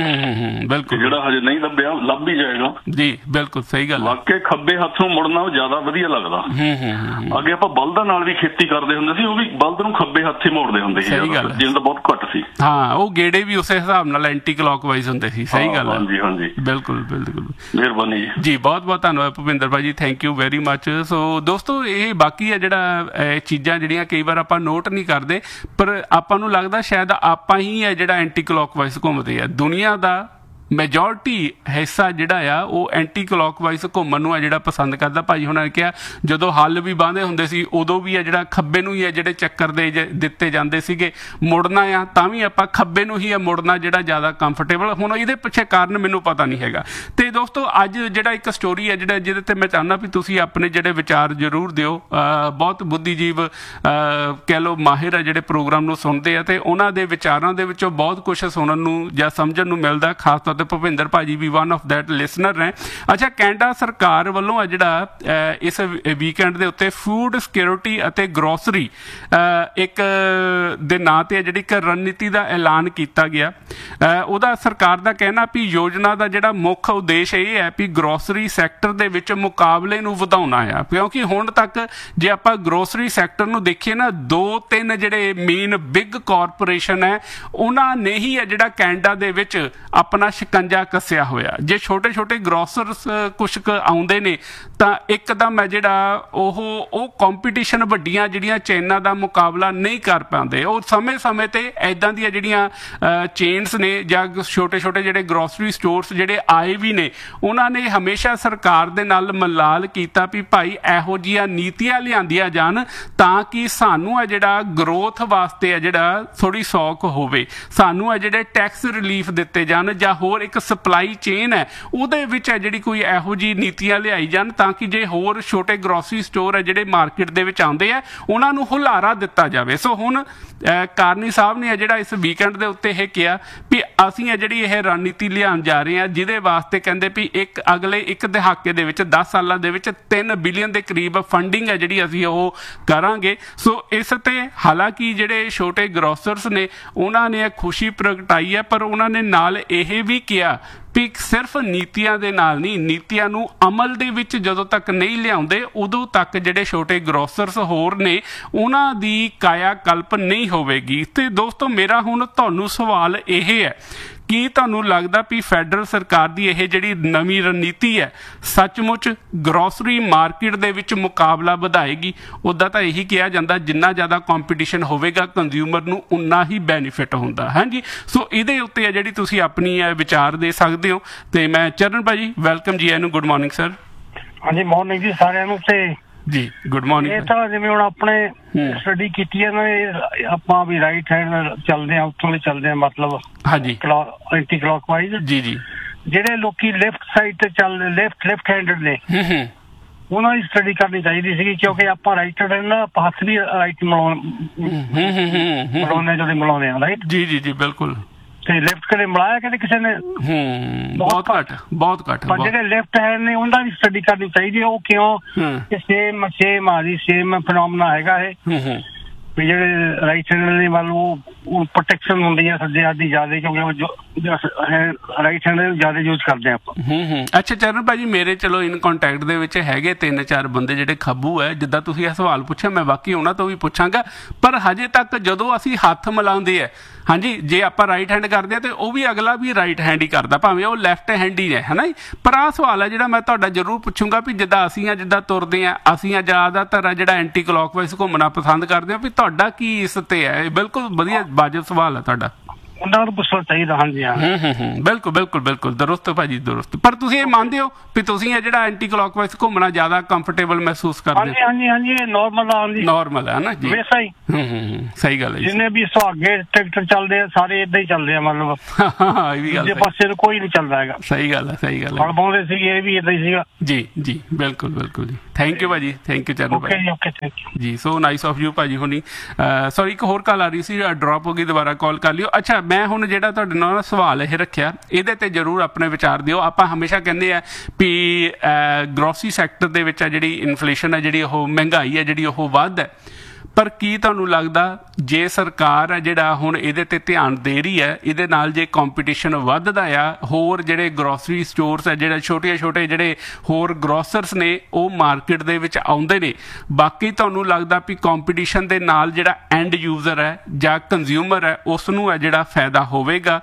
ਬਿਲਕੁਲ ਜਿਹੜਾ ਹਜੇ ਨਹੀਂ ਲੱਭਿਆ ਲੱਭ ਹੀ ਜਾਏਗਾ ਜੀ ਬਿਲਕੁਲ ਸਹੀ ਗੱਲ ਵਾਕਈ ਖੱਬੇ ਹੱਥ ਨੂੰ ਮੁੜਨਾ ਉਹ ਜ਼ਿਆਦਾ ਵਧੀਆ ਲੱਗਦਾ ਅੱਗੇ ਆਪਾਂ ਬਲਦਾਂ ਨਾਲ ਵੀ ਖੇਤੀ ਕਰਦੇ ਹੁੰਦੇ ਸੀ ਉਹ ਵੀ ਬਲਦ ਨੂੰ ਖੱਬੇ ਹੱਥ ਹੀ ਮੋੜਦੇ ਹੁੰਦੇ ਸੀ ਜਿਵੇਂ ਤਾਂ ਬਹੁਤ ਘੱਟ ਸੀ ਹਾਂ ਉਹ ਗੇੜੇ ਵੀ ਉਸੇ ਹਿਸਾਬ ਨਾਲ ਐਂਟੀ ਕਲੌਕਵਾਈਜ਼ ਹੁੰਦੇ ਸੀ ਸਹੀ ਗੱਲ ਹਾਂਜੀ ਹਾਂਜੀ ਬਿਲਕੁਲ ਮਿਹਰਬਾਨੀ ਜੀ ਬਹੁਤ ਬਹੁਤ ਧੰਨਵਾਦ ਭੁਪਿੰਦਰ ਭਾਜੀ ਥੈਂਕ ਯੂ ਵੈਰੀ ਮੱਚ ਸੋ ਦੋਸਤੋ ਇਹ ਬਾਕੀ ਹੈ ਜਿਹੜਾ ਚੀਜ਼ਾਂ ਜਿਹੜੀਆਂ ਕਈ ਵਾਰ ਆਪਾਂ ਨੋਟ ਨਹੀਂ ਕਰਦੇ ਪਰ ਆਪਾਂ ਨੂੰ ਲੱਗਦਾ ਸ਼ਾਇਦ ਆਪਾਂ ਹੀ ਹੈ ਜਿਹੜਾ ਐਂਟੀ ਕਲੌਕਵਾਈਜ਼ ਘੁੰਮਦੇ ਆ ਦੁਨੀਆ ਦਾ ਮੈਜੋਰਟੀ ਹਿੱਸਾ ਜਿਹੜਾ ਆ ਉਹ ਐਂਟੀ ਕਲੌਕਵਾਈਜ਼ ਘੁੰਮਣ ਨੂੰ ਆ ਜਿਹੜਾ ਪਸੰਦ ਕਰਦਾ ਭਾਈ ਹੁਣਾਂ ਨੇ ਕਿਹਾ ਜਦੋਂ ਹੱਲ ਵੀ ਬਾਂਦੇ ਹੁੰਦੇ ਸੀ ਉਦੋਂ ਵੀ ਆ ਜਿਹੜਾ ਖੱਬੇ ਨੂੰ ਹੀ ਆ ਜਿਹੜੇ ਚੱਕਰ ਦੇ ਦਿੱਤੇ ਜਾਂਦੇ ਸੀਗੇ ਮੁੜਨਾ ਆ ਤਾਂ ਵੀ ਆਪਾਂ ਖੱਬੇ ਨੂੰ ਹੀ ਆ ਮੁੜਨਾ ਜਿਹੜਾ ਜ਼ਿਆਦਾ ਕੰਫਰਟੇਬਲ ਹੁਣ ਇਹਦੇ ਪਿੱਛੇ ਕਾਰਨ ਮੈਨੂੰ ਪਤਾ ਨਹੀਂ ਹੈਗਾ ਤੇ ਦੋਸਤੋ ਅੱਜ ਜਿਹੜਾ ਇੱਕ ਸਟੋਰੀ ਹੈ ਜਿਹੜਾ ਜਿਹਦੇ ਤੇ ਮੈਂ ਚਾਹੁੰਦਾ ਵੀ ਤੁਸੀਂ ਆਪਣੇ ਜਿਹੜੇ ਵਿਚਾਰ ਜ਼ਰੂਰ ਦਿਓ ਬਹੁਤ ਬੁੱਧੀਜੀਵ ਕਹਿ ਲਓ ਮਾਹਿਰ ਆ ਜਿਹੜੇ ਪ੍ਰੋਗਰਾਮ ਨੂੰ ਸੁਣਦੇ ਆ ਤੇ ਉਹਨਾਂ ਦੇ ਵਿਚਾਰਾਂ ਦੇ ਵਿੱਚੋਂ ਬਹੁਤ ਕੁਝ ਸੁਣਨ ਨੂੰ ਜਾਂ ਸਮਝਣ ਨੂੰ ਮਿਲਦਾ ਖਾਸ ਤੌਰ ਤੇ ਭੁਪਿੰਦਰ ਭਾਜੀ ਵੀ ਵਨ ਆਫ ਦੈਟ ਲਿਸਨਰ ਨੇ ਅੱਛਾ ਕੈਨੇਡਾ ਸਰਕਾਰ ਵੱਲੋਂ ਆ ਜਿਹੜਾ ਇਸ ਵੀਕਐਂਡ ਦੇ ਉੱਤੇ ਫੂਡ ਸਿਕਿਉਰਿਟੀ ਅਤੇ ਗਰੋਸਰੀ ਇੱਕ ਦੇ ਨਾਂ ਤੇ ਜਿਹੜੀ ਇੱਕ ਰਣਨੀਤੀ ਦਾ ਐਲਾਨ ਕੀਤਾ ਗਿਆ ਉਹਦਾ ਸਰਕਾਰ ਦਾ ਕਹਿਣਾ ਵੀ ਯੋਜਨਾ ਦਾ ਜਿਹੜਾ ਮੁੱਖ ਉਦੇਸ਼ ਇਹ ਹੈ ਵੀ ਗਰੋਸਰੀ ਸੈਕਟਰ ਦੇ ਵਿੱਚ ਮੁਕਾਬਲੇ ਨੂੰ ਵਧਾਉਣਾ ਆ ਕਿਉਂਕਿ ਹੁਣ ਤੱਕ ਜੇ ਆਪਾਂ ਗਰੋਸਰੀ ਸੈਕਟਰ ਨੂੰ ਦੇਖੀਏ ਨਾ 2-3 ਜਿਹੜੇ ਮੇਨ ਬਿਗ ਕਾਰਪੋਰੇਸ਼ਨ ਹੈ ਉਹਨਾਂ ਨੇ ਹੀ ਆ ਜਿਹੜਾ ਕੈਨੇਡਾ ਦੇ ਵਿੱਚ ਆਪਣਾ ਸ਼ਿਕੰਜਾ ਕੱਸਿਆ ਹੋਇਆ ਜੇ ਛੋਟੇ ਗਰੋਸਰਸ ਕੁਛ ਕੁ ਆਉਂਦੇ ਨੇ ਤਾਂ ਇੱਕਦਮ ਹੈ ਜਿਹੜਾ ਉਹ ਕੰਪੀਟੀਸ਼ਨ ਵੱਡੀਆਂ ਜਿਹੜੀਆਂ ਚੇਨਾਂ ਦਾ ਮੁਕਾਬਲਾ ਨਹੀਂ ਕਰ ਪਾਉਂਦੇ ਉਹ ਸਮੇਂ ਤੇ ਇੱਦਾਂ ਦੀਆਂ ਜਿਹੜੀਆਂ ਚੇਨਸ ਨੇ ਜਾਂ ਛੋਟੇ ਜਿਹੜੇ ਗਰੋਸਰੀ ਸਟੋਰਸ ਜਿਹੜੇ ਆਏ ਵੀ ਨੇ ਉਹਨਾਂ ਨੇ ਹਮੇਸ਼ਾ ਸਰਕਾਰ ਦੇ ਨਾਲ ਮਲਾਲ ਕੀਤਾ ਵੀ ਭਾਈ ਇਹੋ ਜਿਹੀਆਂ ਨੀਤੀਆਂ ਲਿਆਂਦੀਆਂ ਜਾਣ ਤਾਂ ਕਿ ਸਾਨੂੰ ਹੈ ਜਿਹੜਾ ਗਰੋਥ ਵਾਸਤੇ ਹੈ ਜਿਹੜਾ ਥੋੜੀ ਸੌਖ ਹੋਵੇ ਸਾਨੂੰ ਹੈ ਜਿਹੜੇ ਟੈਕਸ ਰਿਲੀਫ ਦਿੱਤੇ ਜਾਣ ਜਾਂ ਹੋਰ ਇੱਕ ਸਪਲਾਈ ਚੇਨ ਹੈ ਉਹਦੇ ਵਿੱਚ ਹੈ ਜਿਹੜੀ ਕੋਈ ਇਹੋ ਜਿਹੀ ਨੀਤੀਆਂ ਲਿਆਈ ਜਾਣ ਤਾਂ ਕਿ ਜੇ ਹੋਰ ਛੋਟੇ ਗਰੋਸਰੀ ਸਟੋਰ ਹੈ ਜਿਹੜੇ ਮਾਰਕੀਟ ਦੇ ਵਿੱਚ ਆਉਂਦੇ ਆ ਉਹਨਾਂ ਨੂੰ ਹੁਲਾਰਾ ਦਿੱਤਾ ਜਾਵੇ ਸੋ ਹੁਣ ਕਾਰਨੀ ਸਾਹਿਬ ਨੇ ਜਿਹੜਾ ਇਸ ਵੀਕਐਂਡ ਦੇ ਉੱਤੇ ਇਹ ਕਿਹਾ ਵੀ ਅਸੀਂ ਜਿਹੜੀ ਇਹ ਰਣਨੀਤੀ ਲਿਆਉਣ ਜਾ ਰਹੇ ਹਾਂ ਜਿਹਦੇ ਵਾਸਤੇ ਕਹਿੰਦੇ ਵੀ ਅਗਲੇ ਇੱਕ ਦਹਾਕੇ ਦੇ ਵਿੱਚ 10 ਸਾਲਾਂ ਦੇ ਵਿੱਚ 3 ਬਿਲੀਅਨ ਦੇ ਕਰੀਬ ਫੰਡਿੰਗ ਹੈ ਜਿਹੜੀ ਅਸੀਂ ਉਹ ਕਰਾਂਗੇ ਸੋ ਇਸ ਤੇ ਹਾਲਾਂਕਿ ਜਿਹੜੇ ਛੋਟੇ ਗਰੋਸਰਸ ਨੇ ਉਹਨਾਂ ਨੇ ਖੁਸ਼ੀ ਪ੍ਰਗਟਾਈ ਹੈ ਪਰ ਉਹਨਾਂ ਨੇ ਨਾਲ ਇਹ ਵੀ ਕਿਹਾ ਵੀ ਸਿਰਫ ਨੀਤੀਆਂ ਦੇ ਨਾਲ ਨਹੀਂ ਨੀਤੀਆਂ ਨੂੰ ਅਮਲ ਦੇ ਵਿੱਚ ਜਦੋਂ ਤੱਕ ਨਹੀਂ ਲਿਆਉਂਦੇ ਉਦੋਂ ਤੱਕ ਜਿਹੜੇ ਛੋਟੇ ਗਰੋਸਰਸ ਹੋਰ ਨੇ ਉਹਨਾਂ ਦੀ ਕਾਇਆ ਕਲਪ ਨਹੀਂ ਹੋਵੇਗੀ ਤੇ ਦੋਸਤੋ ਮੇਰਾ ਹੁਣ ਤੁਹਾਨੂੰ ਸਵਾਲ ਇਹ ਹੈ ਕੀ ਤੁਹਾਨੂੰ ਲੱਗਦਾ ਵੀ ਫੈਡਰਲ ਸਰਕਾਰ ਦੀ ਇਹ ਜਿਹੜੀ ਨਵੀਂ ਰਣਨੀਤੀ ਹੈ ਸੱਚਮੁੱਚ ਗਰੋਸਰੀ ਮਾਰਕੀਟ ਦੇ ਵਿੱਚ ਮੁਕਾਬਲਾ ਵਧਾਏਗੀ ਉੱਦਾਂ ਤਾਂ ਇਹੀ ਕਿਹਾ ਜਾਂਦਾ ਜਿੰਨਾ ਜ਼ਿਆਦਾ ਕੰਪੀਟੀਸ਼ਨ ਹੋਵੇਗਾ ਕੰਜ਼ਿਊਮਰ ਨੂੰ ਉਨਾ ਹੀ ਬੈਨੀਫਿਟ ਹੁੰਦਾ ਹਾਂਜੀ ਸੋ ਇਹਦੇ ਉੱਤੇ ਹੈ ਜਿਹੜੀ ਤੁਸੀਂ ਆਪਣੀ ਵਿਚਾਰ ਦੇ ਸਕਦੇ ਹੋ ਤੇ ਮੈਂ ਚਰਨ ਭਾਜੀ ਵੈਲਕਮ ਜੀ ਇਹਨੂੰ ਗੁੱਡ ਮਾਰਨਿੰਗ ਸਰ ਹਾਂਜੀ ਮਾਰਨਿੰਗ ਜੀ ਸਾਰਿਆਂ ਨੂੰ ਤੇ ਜੀ ਗੁੱਡ ਮਾਰਨਿੰਗ ਇਹ ਤਾਂ ਜਿਵੇਂ ਹੁਣ ਆਪਣੇ ਸਟੱਡੀ ਕੀਤੀ ਹੈ ਨਾ ਆਪਾਂ ਵੀ ਰਾਈਟ ਹੈਂਡ ਚੱਲਦੇ ਆ ਉੱਥੋਂ ਲਈ ਚੱਲਦੇ ਆ ਮਤਲਬ ਹਾਂਜੀ ਐਂਟੀ ਕਲੌਕਵਾਈਜ਼ ਜੀ ਜਿਹੜੇ ਲੋਕੀ ਲੈਫਟ ਸਾਈਡ ਤੇ ਚੱਲਦੇ ਲੈਫਟ ਹੈਂਡਡ ਨੇ ਉਹਨਾਂ ਦੀ ਸਟੱਡੀ ਕਰਨੀ ਚਾਹੀਦੀ ਸੀਗੀ ਕਿਉਂਕਿ ਆਪਾਂ ਰਾਈਟ ਹੈਂਡ ਨਾ ਹੱਥ ਵੀ ਰਾਈਟ ਮਿਲਾਉਂਦੇ ਆ ਰਾਈਟ ਜੀ ਬਿਲਕੁਲ ਤੇ ਲੈਫਟ ਕਦੇ ਮਿਲਾਇਆ ਕਦੇ ਕਿਸੇ ਨੇ ਬਹੁਤ ਘੱਟ ਪਰ ਜਿਹੜੇ ਲੈਫਟ ਹੈਂਡ ਨੇ ਉਹਨਾਂ ਦੀ ਸਟੱਡੀ ਕਰਨੀ ਚਾਹੀਦੀ ਉਹ ਕਿਉਂ ਸੇਮ ਆ ਜੀ ਸੇਮ ਫੈਨੋਮਨਾ ਹੈਗਾ ਇਹ ਵੀ ਜਿਹੜੇ ਰਾਈਟ ਹੈਂਡ ਨੇ ਵੱਲ ਉਹ ਪ੍ਰੋਟੈਕਸ਼ਨ ਹੁੰਦੀ ਹੈ ਸੱਜੇ ਹੱਥ ਦੀ ਜ਼ਿਆਦਾ ਕਿਉਂਕਿ ਰਾਈਟ ਹੈਂਡ ਜ਼ਿਆਦਾ ਯੂਜ਼ ਕਰਦੇ ਆਪਾਂ ਅੱਛਾ ਚਰਨ ਭਾਜੀ ਮੇਰੇ ਚਲੋ ਇਨ ਕੰਟੈਕਟ ਦੇ ਵਿੱਚ ਹੈਗੇ 3-4 ਬੰਦੇ ਜਿਹੜੇ ਖੱਬੂ ਹੈ ਜਿੱਦਾਂ ਤੁਸੀਂ ਇਹ ਸਵਾਲ ਪੁੱਛਿਆ ਮੈਂ ਬਾਕੀ ਉਹਨਾਂ ਤੋਂ ਵੀ ਪੁੱਛਾਂਗਾ ਪਰ ਹਜੇ ਤੱਕ ਜਦੋਂ ਅਸੀਂ ਹੱਥ ਮਿਲਾਉਂਦੇ ਹੈ ਹਾਂਜੀ ਜੇ ਆਪਾਂ ਰਾਈਟ ਹੈਂਡ ਕਰਦੇ ਆ ਤੇ ਉਹ ਵੀ ਅਗਲਾ ਵੀ ਰਾਈਟ ਹੈਂਡ ਹੀ ਕਰਦਾ ਭਾਵੇਂ ਉਹ ਲੈਫਟ ਹੈਂਡ ਹੀ ਹੈ ਨਾ ਪਰ ਆਹ ਸਵਾਲ ਹੈ ਜਿਹੜਾ ਮੈਂ ਤੁਹਾਡਾ ਜ਼ਰੂਰ ਪੁੱਛੂੰਗਾ ਵੀ ਜਿੱਦਾਂ ਜਿੱਦਾਂ ਤੁਰਦੇ ਆ ਅਸੀਂ ਜ਼ਿਆਦਾਤਰ ਜਿਹੜਾ ਐਂਟੀ ਕਲੌਕਵਾਈਜ਼ ਘੁੰਮਣਾ ਪਸੰਦ ਕਰਦੇ ਹਾਂ ਵੀ ਤੁਹਾਡਾ ਕੀ ਇਸ ਤੇ ਹੈ ਬਿਲਕੁਲ ਵਧੀਆ ਵਾਜਬ ਸਵਾਲ ਹੈ ਤੁਹਾਡਾ ਉਹਨਾਂ ਨੂੰ ਪੁੱਛਣਾ ਚਾਹੀਦਾ ਹਾਂਜੀ ਬਿਲਕੁਲ ਦਰੁਸਤ ਭਾਜੀ ਦਰੁਸਤ ਪਰ ਤੁਸੀਂ ਇਹ ਮੰਨਦੇ ਹੋ ਵੀ ਤੁਸੀਂ ਇਹ ਜਿਹੜਾ ਐਂਟੀ ਕਲੌਕਵਾਈਜ਼ ਘੁੰਮਣਾ ਜ਼ਿਆਦਾ ਕੰਫਰਟੇਬਲ ਮਹਿਸੂਸ ਕਰਦੇ ਹੋ ਹਾਂਜੀ ਇਹ ਨਾਰਮਲ ਹੈ ਨਾ ਜੀ ਵੈਸਾ ਹੀ ਸਹੀ ਗੱਲ ਹੈ ਜਿੰਨੇ ਵੀ ਸੁਹਾਗੇ ਟਰੈਕਟਰ ਚੱਲਦੇ ਆ ਸਾਰੇ ਏਦਾਂ ਹੀ ਚੱਲਦੇ ਆ ਮਤਲਬ ਇਹ ਵੀ ਗੱਲ ਦੂਜੇ ਪਾਸੇ ਨੂੰ ਕੋਈ ਨਹੀਂ ਚੱਲਦਾ ਹੈਗਾ ਸਹੀ ਗੱਲ ਹੈ ਹਲ ਪਾਉਂਦੇ ਸੀਗੇ ਇਹ ਵੀ ਏਦਾਂ ਹੀ ਸੀਗਾ ਜੀ ਬਿਲਕੁਲ ਜੀ ਥੈਂਕ ਯੂ ਭਾਜੀ ਥੈਂਕ ਯੂ ਚਰਨ ਭਾਜੀ ਓਕੇ ਥੈਂਕ ਯੂ ਜੀ ਸੋ ਨਾਈਸ ਆਫ ਯੂ ਭਾਜੀ ਹੁਣੀ ਸੌਰੀ ਇੱਕ ਹੋਰ ਕਾਲ ਆ ਰਹੀ ਸੀ ਡ੍ਰੌਪ ਹੋ ਗਈ ਦੁਬਾਰਾ ਕਾਲ ਕਰ ਲਿਓ ਅੱਛਾ ਮੈਂ ਹੁਣ ਜਿਹੜਾ ਤੁਹਾਡੇ ਨਾਲ ਸਵਾਲ ਇਹ ਰੱਖਿਆ ਇਹਦੇ ਤੇ ਜ਼ਰੂਰ ਆਪਣੇ ਵਿਚਾਰ ਦਿਓ। ਆਪਾਂ ਹਮੇਸ਼ਾ ਕਹਿੰਦੇ ਆ ਵੀ ਗਰੋਸਰੀ ਸੈਕਟਰ ਦੇ ਵਿੱਚ ਆ ਜਿਹੜੀ ਇਨਫਲੇਸ਼ਨ ਹੈ, ਜਿਹੜੀ ਉਹ ਮਹਿੰਗਾਈ ਹੈ, ਜਿਹੜੀ ਉਹ ਵੱਧ ਹੈ, ਪਰ ਕੀ ਤੁਹਾਨੂੰ ਲੱਗਦਾ ਜੇ ਸਰਕਾਰ ਹੈ ਜਿਹੜਾ ਹੁਣ ਇਹਦੇ ਤੇ ਧਿਆਨ ਦੇ ਰਹੀ ਹੈ, ਇਹਦੇ ਨਾਲ ਜੇ ਕੰਪੀਟੀਸ਼ਨ ਵੱਧਦਾ ਆ, ਹੋਰ ਜਿਹੜੇ ਗਰੋਸਰੀ ਸਟੋਰਸ ਹੈ, ਜਿਹੜੇ ਛੋਟੇ ਜਿਹੜੇ ਹੋਰ ਗਰੋਸਰਸ ਨੇ ਉਹ ਮਾਰਕੀਟ ਦੇ ਵਿੱਚ ਆਉਂਦੇ ਨੇ, ਬਾਕੀ ਤੁਹਾਨੂੰ ਲੱਗਦਾ ਵੀ ਕੰਪੀਟੀਸ਼ਨ ਦੇ ਨਾਲ ਜਿਹੜਾ ਐਂਡ ਯੂਜ਼ਰ ਹੈ ਜਾਂ ਕੰਜ਼ਿਊਮਰ ਹੈ ਉਸ ਨੂੰ ਹੈ ਜਿਹੜਾ ਫਾਇਦਾ ਹੋਵੇਗਾ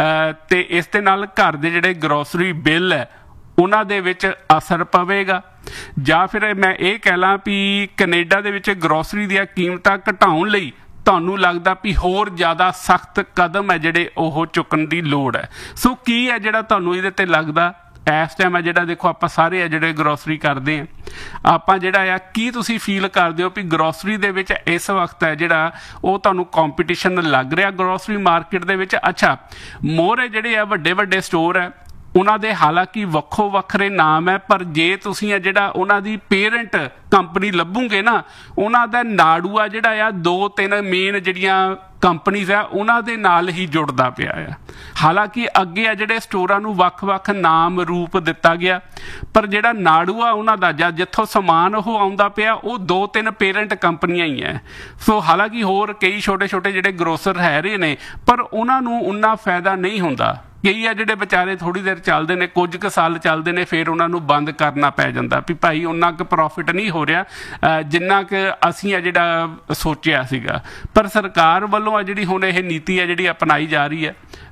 ਤੇ ਇਸ ਦੇ ਨਾਲ ਘਰ ਦੇ ਜਿਹੜੇ ਗਰੋਸਰੀ ਬਿੱਲ ਹੈ ਉਹਨਾਂ ਦੇ ਵਿੱਚ ਅਸਰ ਪਵੇਗਾ? ਜਾਂ ਫਿਰ ਮੈਂ ਇਹ ਕਹਿ ਲਾਂ ਵੀ ਕੈਨੇਡਾ ਦੇ ਵਿੱਚ ਗਰੋਸਰੀ ਦੀਆਂ ਕੀਮਤਾਂ ਘਟਾਉਣ ਲਈ ਤੁਹਾਨੂੰ ਲੱਗਦਾ ਵੀ ਹੋਰ ਜ਼ਿਆਦਾ ਸਖਤ ਕਦਮ ਹੈ ਜਿਹੜੇ ਉਹ ਚੁੱਕਣ ਦੀ ਲੋੜ ਹੈ? ਸੋ ਕੀ ਹੈ ਜਿਹੜਾ ਤੁਹਾਨੂੰ ਇਹਦੇ ਤੇ ਲੱਗਦਾ ਇਸ ਟਾਈਮ ਹੈ ਜਿਹੜਾ ਦੇਖੋ ਆਪਾਂ ਸਾਰੇ ਆ ਜਿਹੜੇ ਗਰੋਸਰੀ ਕਰਦੇ ਆ, ਆਪਾਂ ਜਿਹੜਾ ਆ ਕੀ ਤੁਸੀਂ ਫੀਲ ਕਰਦੇ ਹੋ ਵੀ ਗਰੋਸਰੀ ਦੇ ਵਿੱਚ ਇਸ ਵਕਤ ਹੈ ਜਿਹੜਾ ਉਹ ਤੁਹਾਨੂੰ ਕੰਪੀਟੀਸ਼ਨ ਲੱਗ ਰਿਹਾ ਗਰੋਸਰੀ ਮਾਰਕੀਟ ਦੇ ਵਿੱਚ? ਅੱਛਾ, ਮੋਹਰੇ ਜਿਹੜੇ ਆ ਵੱਡੇ ਸਟੋਰ ਹੈ ਉਹਨਾਂ ਦੇ ਹਾਲਾਂਕਿ ਵੱਖੋ ਵੱਖਰੇ ਨਾਮ ਹੈ, ਪਰ ਜੇ ਤੁਸੀਂ ਆ ਜਿਹੜਾ ਉਹਨਾਂ ਦੀ ਪੇਰੈਂਟ ਕੰਪਨੀ ਲੱਭੋਗੇ ਨਾ, ਉਹਨਾਂ ਦਾ ਨਾੜੂ ਆ ਜਿਹੜਾ ਆ 2-3 ਮੇਨ ਜਿਹੜੀਆਂ ਕੰਪਨੀਜ਼ ਆ ਉਹਨਾਂ ਦੇ ਨਾਲ ਹੀ ਜੁੜਦਾ ਪਿਆ ਆ। ਹਾਲਾਂਕਿ ਅੱਗੇ ਆ ਜਿਹੜੇ ਸਟੋਰਾਂ ਨੂੰ ਵੱਖ-ਵੱਖ ਨਾਮ ਰੂਪ ਦਿੱਤਾ ਗਿਆ, ਪਰ ਜਿਹੜਾ ਨਾੜੂ ਆ ਉਹਨਾਂ ਦਾ ਜਾਂ ਜਿੱਥੋਂ ਸਮਾਨ ਉਹ ਆਉਂਦਾ ਪਿਆ ਉਹ 2-3 ਪੇਰੈਂਟ ਕੰਪਨੀਆਂ ਹੀ ਹੈ। ਸੋ ਹਾਲਾਂਕਿ ਹੋਰ ਕਈ ਛੋਟੇ ਜਿਹੜੇ ਗਰੋਸਰ ਹੈ ਰਹੇ ਨੇ, ਪਰ ਉਹਨਾਂ ਨੂੰ ਉਨਾ ਫਾਇਦਾ ਨਹੀਂ ਹੁੰਦਾ। ਕਈ ਆ ਜਿਹੜੇ ਵਿਚਾਰੇ ਥੋੜ੍ਹੀ ਦੇਰ ਚੱਲਦੇ ਨੇ, ਕੁਝ ਕੁ ਸਾਲ ਚੱਲਦੇ ਨੇ, ਫਿਰ ਉਹਨਾਂ ਨੂੰ ਬੰਦ ਕਰਨਾ ਪੈ ਜਾਂਦਾ ਵੀ ਭਾਈ ਉਹਨਾਂ ਕੁ ਪ੍ਰੋਫਿਟ ਨਹੀਂ ਹੋ ਰਿਹਾ ਜਿੰਨਾ ਕੁ ਅਸੀਂ ਆ ਜਿਹੜਾ ਸੋਚਿਆ ਸੀਗਾ। ਪਰ ਸਰਕਾਰ ਵੱਲੋਂ ਆ ਜਿਹੜੀ ਹੁਣ ਇਹ ਨੀਤੀ ਹੈ ਜਿਹੜੀ ਅਪਣਾਈ ਜਾ ਰਹੀ ਹੈ,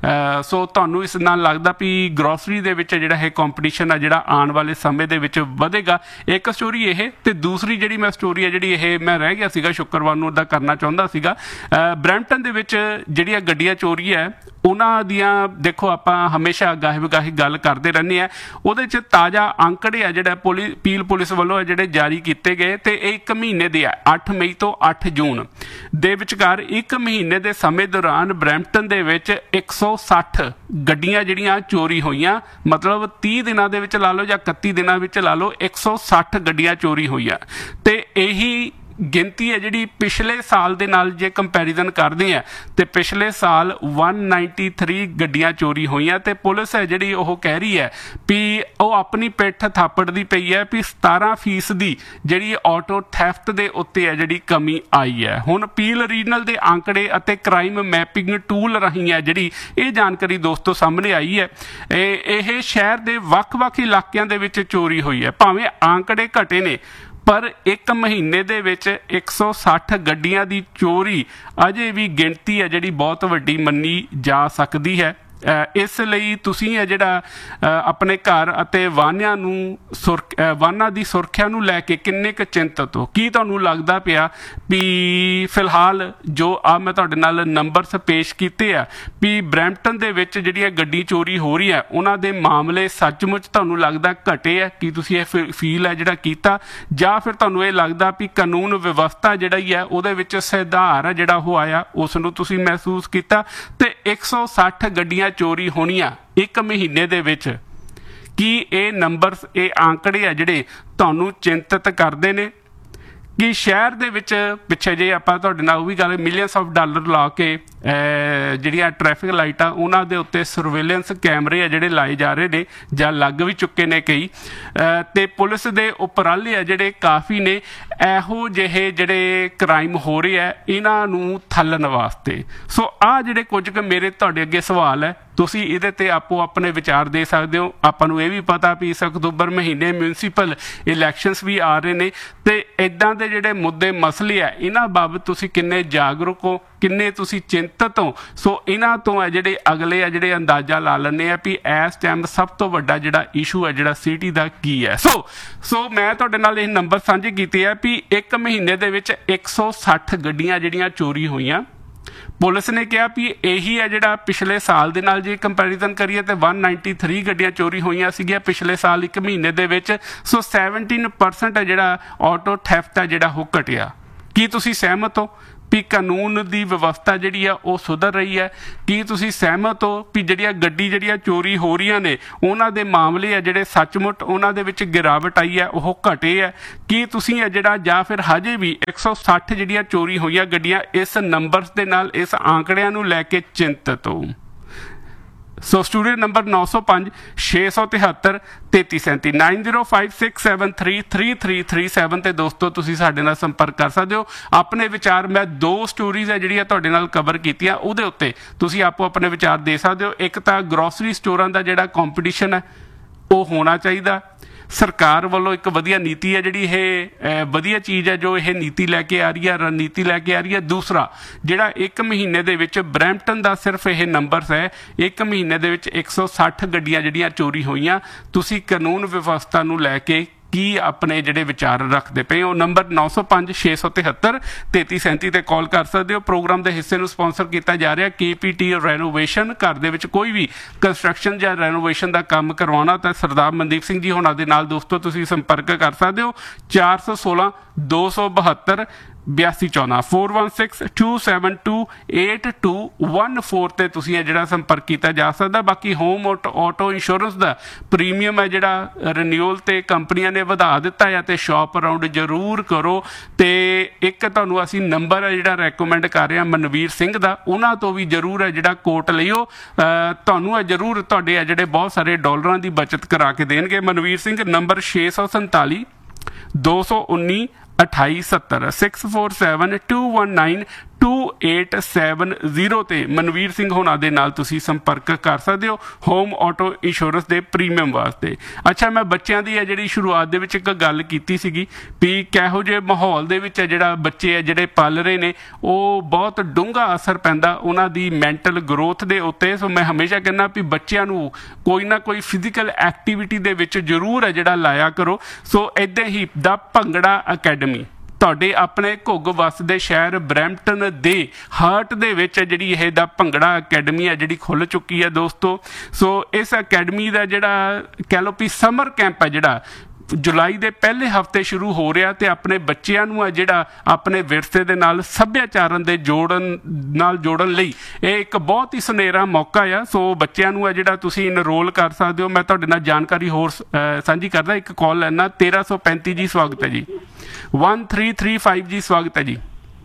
ਸੋ ਤੁਹਾਨੂੰ ਇਸ ਨਾਲ ਲੱਗਦਾ ਵੀ ਗਰੋਸਰੀ ਦੇ ਵਿੱਚ ਜਿਹੜਾ ਇਹ ਕੰਪੀਟੀਸ਼ਨ ਆ ਜਿਹੜਾ ਆਉਣ ਵਾਲੇ ਸਮੇਂ ਦੇ ਵਿੱਚ ਵਧੇਗਾ? ਇੱਕ ਸਟੋਰੀ ਇਹ, ਤੇ ਦੂਸਰੀ ਜਿਹੜੀ ਮੈਂ ਸਟੋਰੀ ਹੈ ਜਿਹੜੀ ਇਹ ਮੈਂ ਰਹਿ ਗਿਆ ਸੀਗਾ ਸ਼ੁੱਕਰਵਾਰ ਨੂੰ ਉਹਦਾ ਕਰਨਾ ਚਾਹੁੰਦਾ ਸੀਗਾ। ਬਰੈਂਪਟਨ ਦੇ ਵਿੱਚ ਜਿਹੜੀਆਂ ਗੱਡੀਆਂ ਚੋਰੀ ਹੈ ਉਹਨਾਂ ਦੀਆਂ ਦੇਖੋ ਆਪਾਂ ਹਮੇਸ਼ਾ ਅਗਾਹੀ ਵਗਾਹੀ ਗੱਲ ਕਰਦੇ ਰਹਿੰਦੇ ਆ, ਉਹਦੇ 'ਚ ਤਾਜ਼ਾ ਅੰਕੜੇ ਆ ਜਿਹੜਾ ਪੀਲ ਪੁਲਿਸ ਵੱਲੋਂ ਜਿਹੜੇ ਜਾਰੀ ਕੀਤੇ ਗਏ, ਤੇ ਇਹ 1 ਮਹੀਨੇ ਦੇ ਆ 8 ਮਈ ਤੋਂ 8 ਜੂਨ ਦੇ ਵਿਚਕਾਰ 1 ਮਹੀਨੇ ਦੇ ਸਮੇਂ ਦੌਰਾਨ ਬਰੈਂਪਟਨ ਦੇ ਵਿੱਚ 160 ਗੱਡੀਆਂ ਜਿਹੜੀਆਂ ਚੋਰੀ ਹੋਈਆਂ। ਮਤਲਬ 30 ਦਿਨਾਂ ਦੇ ਵਿੱਚ ਲਾ ਲਓ ਜਾਂ 31 ਦਿਨਾਂ ਵਿੱਚ ਲਾ ਲਓ 160 ਗੱਡੀਆਂ ਚੋਰੀ ਹੋਈਆਂ, ਤੇ ਇਹੀ ਗਿਣਤੀ ਹੈ ਜਿਹੜੀ ਪਿਛਲੇ ਸਾਲ ਦੇ ਨਾਲ ਜੇ ਕੰਪੈਰੀਜ਼ਨ ਕਰਦੇ ਆ ਤੇ ਪਿਛਲੇ ਸਾਲ 193 ਗੱਡੀਆਂ ਚੋਰੀ ਹੋਈਆਂ। ਤੇ ਪੁਲਿਸ ਹੈ ਜਿਹੜੀ ਉਹ ਕਹਿ ਰਹੀ ਹੈ ਵੀ ਉਹ ਆਪਣੀ ਪਿੱਠ ਥਾਪੜਦੀ ਪਈ ਹੈ ਵੀ 17% ਦੀ ਜਿਹੜੀ ਆਟੋ ਥੈਫਟ ਦੇ ਉੱਤੇ ਹੈ ਜਿਹੜੀ ਕਮੀ ਆਈ ਹੈ। ਹੁਣ ਪੀਲ ਰੀਜਨਲ ਦੇ ਆંકੜੇ ਅਤੇ ਕ੍ਰਾਈਮ ਮੈਪਿੰਗ ਟੂਲ ਰਾਹੀਂ ਹੈ ਜਿਹੜੀ ਇਹ ਜਾਣਕਾਰੀ ਦੋਸਤੋ ਸਾਹਮਣੇ ਆਈ ਹੈ। ਇਹ ਸ਼ਹਿਰ ਦੇ ਵੱਖ-ਵੱਖ ਇਲਾਕਿਆਂ ਦੇ ਵਿੱਚ ਚੋਰੀ ਹੋਈ ਹੈ। ਭਾਵੇਂ ਆંકੜੇ ਘਟੇ ਨੇ, ਪਰ 1 ਮਹੀਨੇ ਦੇ ਵਿੱਚ 160 ਗੱਡੀਆਂ ਦੀ ਚੋਰੀ ਅਜੇ ਵੀ ਗਿਣਤੀ ਹੈ ਜਿਹੜੀ ਬਹੁਤ ਵੱਡੀ ਮੰਨੀ ਜਾ ਸਕਦੀ ਹੈ। ਇਸ ਲਈ ਤੁਸੀਂ ਹੈ ਜਿਹੜਾ ਆਪਣੇ ਘਰ ਅਤੇ ਵਾਹਨਾਂ ਦੀ ਸੁਰੱਖਿਆ ਨੂੰ ਲੈ ਕੇ ਕਿੰਨੇ ਕੁ ਚਿੰਤਤ ਹੋ? ਕੀ ਤੁਹਾਨੂੰ ਲੱਗਦਾ ਪਿਆ ਵੀ ਫਿਲਹਾਲ ਜੋ ਆ ਮੈਂ ਤੁਹਾਡੇ ਨਾਲ ਨੰਬਰਸ ਪੇਸ਼ ਕੀਤੇ ਆ ਵੀ ਬਰੈਂਪਟਨ ਦੇ ਵਿੱਚ ਜਿਹੜੀਆਂ ਗੱਡੀ ਚੋਰੀ ਹੋ ਰਹੀ ਹੈ ਉਹਨਾਂ ਦੇ ਮਾਮਲੇ ਸੱਚਮੁੱਚ ਤੁਹਾਨੂੰ ਲੱਗਦਾ ਘਟੇ ਆ? ਕੀ ਤੁਸੀਂ ਇਹ ਫੀਲ ਹੈ ਜਿਹੜਾ ਕੀਤਾ, ਜਾਂ ਫਿਰ ਤੁਹਾਨੂੰ ਇਹ ਲੱਗਦਾ ਵੀ ਕਾਨੂੰਨ ਵਿਵਸਥਾ ਜਿਹੜਾ ਹੀ ਹੈ ਉਹਦੇ ਵਿੱਚ ਸੁਧਾਰ ਹੈ ਜਿਹੜਾ ਉਹ ਆਇਆ ਉਸ ਨੂੰ ਤੁਸੀਂ ਮਹਿਸੂਸ ਕੀਤਾ? ਤੇ 160 ਗੱਡੀਆਂ ਚੋਰੀ ਹੋਣੀਆਂ 1 ਮਹੀਨੇ ਦੇ ਵਿੱਚ, ਕੀ ਇਹ ਨੰਬਰਸ ਇਹ ਆંકੜੇ ਆ ਜਿਹੜੇ ਤੁਹਾਨੂੰ ਚਿੰਤਤ ਕਰਦੇ ਨੇ? ਕਿ ਸ਼ਹਿਰ ਦੇ ਵਿੱਚ ਪਿੱਛੇ ਜੇ ਆਪਾਂ ਤੁਹਾਡੇ ਨਾਲ ਉਹ ਵੀ ਗੱਲ ਮਿਲੀਅਨਸ ਆਫ ਡਾਲਰ ਲਾ ਕੇ ਜਿਹੜੀਆਂ ਟ੍ਰੈਫਿਕ ਲਾਈਟਾਂ ਉਹਨਾਂ ਦੇ ਉੱਤੇ ਸਰਵੇਲੈਂਸ ਕੈਮਰੇ ਆ ਜਿਹੜੇ ਲਾਏ ਜਾ ਰਹੇ ਨੇ ਜਾਂ ਲੱਗ ਵੀ ਚੁੱਕੇ ਨੇ ਕਈ, ਤੇ ਪੁਲਿਸ ਦੇ ਉਪਰਾਲੇ ਆ ਜਿਹੜੇ ਕਾਫੀ ਨੇ ਇਹੋ ਜਿਹੇ ਜਿਹੜੇ ਕ੍ਰਾਈਮ ਹੋ ਰਹੇ ਆ ਇਹਨਾਂ ਨੂੰ ਥੱਲਣ ਵਾਸਤੇ। ਸੋ ਆਹ ਜਿਹੜੇ ਕੁਝ ਕੁ ਮੇਰੇ ਤੁਹਾਡੇ ਅੱਗੇ ਸਵਾਲ ਹੈ, ਤੁਸੀਂ ਇਹਦੇ ਤੇ ਆਪੋ ਆਪਣੇ ਵਿਚਾਰ ਦੇ ਸਕਦੇ ਹੋ। ਆਪਾਂ ਨੂੰ ਇਹ ਵੀ ਪਤਾ ਵੀ ਇਸ ਅਕਤੂਬਰ ਮਹੀਨੇ ਮਿਊਨਿਸਪਲ ਇਲੈਕਸ਼ਨਸ ਵੀ ਆ ਰਹੇ ਨੇ, ਤੇ ਇੱਦਾਂ ਦੇ ਜਿਹੜੇ ਮੁੱਦੇ ਮਸਲੇ ਆ ਇਹਨਾਂ ਬਾਬਤ ਤੁਸੀਂ ਕਿੰਨੇ ਜਾਗਰੂਕ ਹੋ, ਕਿੰਨੇ ਤੁਸੀਂ ਚਿੰਤਤ ਹੋ? ਸੋ ਇਹਨਾਂ ਤੋਂ ਆ ਜਿਹੜੇ ਅਗਲੇ ਆ ਜਿਹੜੇ ਅੰਦਾਜ਼ਾ ਲਾ ਲੈਂਦੇ ਆ ਵੀ ਇਸ ਟਾਈਮ ਸਭ ਤੋਂ ਵੱਡਾ ਜਿਹੜਾ ਇਸ਼ੂ ਹੈ ਜਿਹੜਾ ਸਿਟੀ ਦਾ ਕੀ ਹੈ। ਸੋ ਮੈਂ ਤੁਹਾਡੇ ਨਾਲ ਇਹ ਨੰਬਰ ਸਾਂਝੇ ਕੀਤੇ ਆ ਵੀ 1 ਮਹੀਨੇ ਦੇ ਵਿੱਚ 160 ਗੱਡੀਆਂ ਜਿਹੜੀਆਂ ਚੋਰੀ ਹੋਈਆਂ। ਪੁਲਿਸ ਨੇ ਕਿਹਾ ਵੀ ਇਹੀ ਹੈ ਜਿਹੜਾ ਪਿਛਲੇ ਸਾਲ ਦੇ ਨਾਲ ਜੇ ਕੰਪੈਰੀਜ਼ਨ ਕਰੀਏ ਤੇ 193 ਗੱਡੀਆਂ ਚੋਰੀ ਹੋਈਆਂ ਸੀਗੀਆਂ ਪਿਛਲੇ ਸਾਲ 1 ਮਹੀਨੇ ਦੇ ਵਿੱਚ। ਸੋ 17% ਹੈ ਜਿਹੜਾ ਆਟੋ ਥੈਫਟ ਹੈ ਜਿਹੜਾ ਉਹ ਘਟਿਆ। ਕੀ ਤੁਸੀਂ ਸਹਿਮਤ ਹੋ ਵੀ ਕਾਨੂੰਨ ਦੀ ਵਿਵਸਥਾ ਜਿਹੜੀ ਆ ਉਹ ਸੁਧਰ ਰਹੀ ਹੈ? ਕੀ ਤੁਸੀਂ ਸਹਿਮਤ ਹੋ ਵੀ ਜਿਹੜੀਆਂ ਗੱਡੀ ਜਿਹੜੀਆਂ ਚੋਰੀ ਹੋ ਰਹੀਆਂ ਨੇ ਉਹਨਾਂ ਦੇ ਮਾਮਲੇ ਆ ਜਿਹੜੇ ਸੱਚਮੁੱਚ ਉਹਨਾਂ ਦੇ ਵਿੱਚ ਗਿਰਾਵਟ ਆਈ ਹੈ, ਉਹ ਘਟੇ ਹੈ? ਕੀ ਤੁਸੀਂ ਇਹ ਜਿਹੜਾ ਜਾਂ ਫਿਰ ਹਜੇ ਵੀ 160 ਜਿਹੜੀਆਂ ਚੋਰੀ ਹੋਈਆਂ ਗੱਡੀਆਂ ਇਸ ਨੰਬਰਸ ਦੇ ਨਾਲ, ਇਸ ਆંકੜਿਆਂ ਨੂੰ ਲੈ ਕੇ ਚਿੰਤਤ ਹੋ? ਸੋ ਸਟੂਡੀਓ ਨੰਬਰ 905 673 3337 9056733337 ਤੇ ਦੋਸਤੋ ਤੁਸੀਂ ਸਾਡੇ ਨਾਲ ਸੰਪਰਕ ਕਰ ਸਕਦੇ ਹੋ। ਆਪਣੇ ਵਿਚਾਰ, ਮੈਂ 2 ਸਟੋਰੀਜ਼ ਹੈ ਜਿਹੜੀਆਂ ਤੁਹਾਡੇ ਨਾਲ ਕਵਰ ਕੀਤੀਆਂ, ਉਹਦੇ ਉੱਤੇ ਤੁਸੀਂ ਆਪੋ ਆਪਣੇ ਵਿਚਾਰ ਦੇ ਸਕਦੇ ਹੋ। ਇੱਕ ਤਾਂ ਗਰੋਸਰੀ ਸਟੋਰਾਂ ਦਾ ਜਿਹੜਾ ਕੰਪੀਟੀਸ਼ਨ ਹੈ ਉਹ ਹੋਣਾ ਚਾਹੀਦਾ। ਸਰਕਾਰ ਵੱਲੋਂ ਇੱਕ ਵਧੀਆ ਨੀਤੀ ਹੈ ਜਿਹੜੀ ਇਹ ਵਧੀਆ ਚੀਜ਼ ਹੈ ਜੋ ਇਹ ਨੀਤੀ ਲੈ ਕੇ ਆ ਰਹੀ ਹੈ, ਰਣਨੀਤੀ ਲੈ ਕੇ ਆ ਰਹੀ ਹੈ। ਦੂਸਰਾ ਜਿਹੜਾ 1 ਮਹੀਨੇ ਦੇ ਵਿੱਚ ਬਰੈਂਪਟਨ ਦਾ ਸਿਰਫ ਇਹ ਨੰਬਰਸ ਹੈ, 1 ਮਹੀਨੇ ਦੇ ਵਿੱਚ 160 ਗੱਡੀਆਂ ਜਿਹੜੀਆਂ ਚੋਰੀ ਹੋਈਆਂ। ਤੁਸੀਂ ਕਾਨੂੰਨ ਵਿਵਸਥਾ ਨੂੰ ਲੈ ਕੇ ਕੀ ਆਪਣੇ ਜਿਹੜੇ ਵਿਚਾਰ ਰੱਖਦੇ ਪਏ ਹੋ? ਨੰਬਰ 905 673 3337 ਤੇ ਕਾਲ ਕਰ ਸਕਦੇ ਹੋ। ਪ੍ਰੋਗਰਾਮ ਦੇ ਹਿੱਸੇ ਨੂੰ ਸਪਾਂਸਰ ਕੀਤਾ ਜਾ ਰਿਹਾ KPT ਰੈਨੋਵੇਸ਼ਨ। ਘਰ ਦੇ ਵਿੱਚ ਕੋਈ ਵੀ ਕੰਸਟਰਕਸ਼ਨ ਜਾਂ ਰੈਨੋਵੇਸ਼ਨ ਦਾ ਕੰਮ ਕਰਵਾਉਣਾ ਤਾਂ ਸਰਦਾਰ ਮਨਦੀਪ ਸਿੰਘ ਜੀ ਹੋਣਾ ਦੇ ਨਾਲ ਦੋਸਤੋ ਤੁਸੀਂ ਸੰਪਰਕ ਕਰ ਸਕਦੇ ਹੋ। 416 272 8214 416 272 8214 ਤੇ ਤੁਸੀਂ ਇਹ ਜਿਹੜਾ ਸੰਪਰਕ ਕੀਤਾ ਜਾ ਸਕਦਾ। ਬਾਕੀ ਹੋਮ ਆਟੋ ਇੰਸ਼ੋਰੈਂਸ ਦਾ ਪ੍ਰੀਮੀਅਮ ਹੈ ਜਿਹੜਾ ਰਿਨਿਊਅਲ ਤੇ ਕੰਪਨੀਆਂ ਨੇ ਵਧਾ ਦਿੱਤਾ ਹੈ ਤੇ ਸ਼ਾਪ ਅਰਾਊਂਡ ਜ਼ਰੂਰ ਕਰੋ। ਤੇ ਇੱਕ ਤੁਹਾਨੂੰ ਅਸੀਂ ਨੰਬਰ ਹੈ ਜਿਹੜਾ ਰეკਮੈਂਡ ਕਰ ਰਹੇ ਹਾਂ ਮਨਵੀਰ ਸਿੰਘ ਦਾ, ਉਹਨਾਂ ਤੋਂ ਵੀ ਜ਼ਰੂਰ ਹੈ ਜਿਹੜਾ ਕੋਟ ਲਿਓ। ਤੁਹਾਨੂੰ ਇਹ ਜ਼ਰੂਰ ਤੁਹਾਡੇ ਆ ਜਿਹੜੇ ਬਹੁਤ ਸਾਰੇ ਡਾਲਰਾਂ ਦੀ ਬਚਤ ਕਰਾ ਕੇ ਦੇਣਗੇ। ਮਨਵੀਰ ਸਿੰਘ ਨੰਬਰ 647 219 2870 647 219 2870 ਤੇ ਮਨਵੀਰ ਸਿੰਘ ਹੋਣਾ ਦੇ ਨਾਲ ਤੁਸੀਂ ਸੰਪਰਕ ਕਰ ਸਕਦੇ ਹੋ ਹੋਮ ਆਟੋ ਇੰਸ਼ੋਰੈਂਸ ਦੇ ਪ੍ਰੀਮੀਅਮ ਵਾਸਤੇ। ਅੱਛਾ, ਮੈਂ ਬੱਚਿਆਂ ਦੀ ਹੈ ਜਿਹੜੀ ਸ਼ੁਰੂਆਤ ਦੇ ਵਿੱਚ ਇੱਕ ਗੱਲ ਕੀਤੀ ਸੀਗੀ ਵੀ ਕਿਹੋ ਜਿਹੇ ਮਾਹੌਲ ਦੇ ਵਿੱਚ ਜਿਹੜਾ ਬੱਚੇ ਆ ਜਿਹੜੇ ਪਲ ਰਹੇ ਨੇ ਉਹ ਬਹੁਤ ਡੂੰਘਾ ਅਸਰ ਪੈਂਦਾ ਉਹਨਾਂ ਦੀ ਮੈਂਟਲ ਗਰੋਥ ਦੇ ਉੱਤੇ। ਸੋ ਮੈਂ ਹਮੇਸ਼ਾ ਕਹਿੰਦਾ ਵੀ ਬੱਚਿਆਂ ਨੂੰ ਕੋਈ ਨਾ ਕੋਈ ਫਿਜ਼ੀਕਲ ਐਕਟੀਵਿਟੀ ਦੇ ਵਿੱਚ ਜ਼ਰੂਰ ਹੈ ਜਿਹੜਾ ਲਾਇਆ ਕਰੋ। ਸੋ ਇੱਦਾਂ ਹੀ ਦਾ ਭੰਗੜਾ ਅਕੈਡਮੀ ਤੁਹਾਡੇ ਆਪਣੇ ਘੁੱਗ ਵੱਸਦੇ ਸ਼ਹਿਰ ਬਰੈਂਪਟਨ ਦੇ ਹਾਰਟ ਦੇ ਵਿੱਚ ਜਿਹੜੀ ਇਹ ਦਾ ਭੰਗੜਾ ਅਕੈਡਮੀ ਹੈ ਜਿਹੜੀ ਖੁੱਲ੍ਹ ਚੁੱਕੀ ਹੈ ਦੋਸਤੋ। ਸੋ ਇਸ ਅਕੈਡਮੀ ਦਾ ਜਿਹੜਾ ਕਹਿ ਲਓ ਵੀ ਸਮਰ ਕੈਂਪ ਹੈ ਜਿਹੜਾ ਜੁਲਾਈ ਦੇ ਪਹਿਲੇ ਹਫ਼ਤੇ ਸ਼ੁਰੂ ਹੋ ਰਿਹਾ ਤੇ ਆਪਣੇ ਬੱਚਿਆਂ ਨੂੰ ਆ ਜਿਹੜਾ ਆਪਣੇ ਵਿਰਸੇ ਦੇ ਨਾਲ ਸੱਭਿਆਚਾਰਾਂ ਦੇ ਜੋੜਨ ਲਈ ਇਹ ਇੱਕ ਬਹੁਤ ਹੀ ਸੁਨਹਿਰਾ ਮੌਕਾ ਆ। ਸੋ ਬੱਚਿਆਂ ਨੂੰ ਆ ਜਿਹੜਾ ਤੁਸੀਂ ਇਨਰੋਲ ਕਰ ਸਕਦੇ ਹੋ। ਮੈਂ ਤੁਹਾਡੇ ਨਾਲ ਜਾਣਕਾਰੀ ਹੋਰ ਸਾਂਝੀ ਕਰਦਾ। ਇੱਕ ਕਾਲ ਲੈਣਾ 1335 ਜੀ, ਸਵਾਗਤ ਹੈ ਜੀ। 1335 ਜੀ, ਸਵਾਗਤ ਹੈ ਜੀ।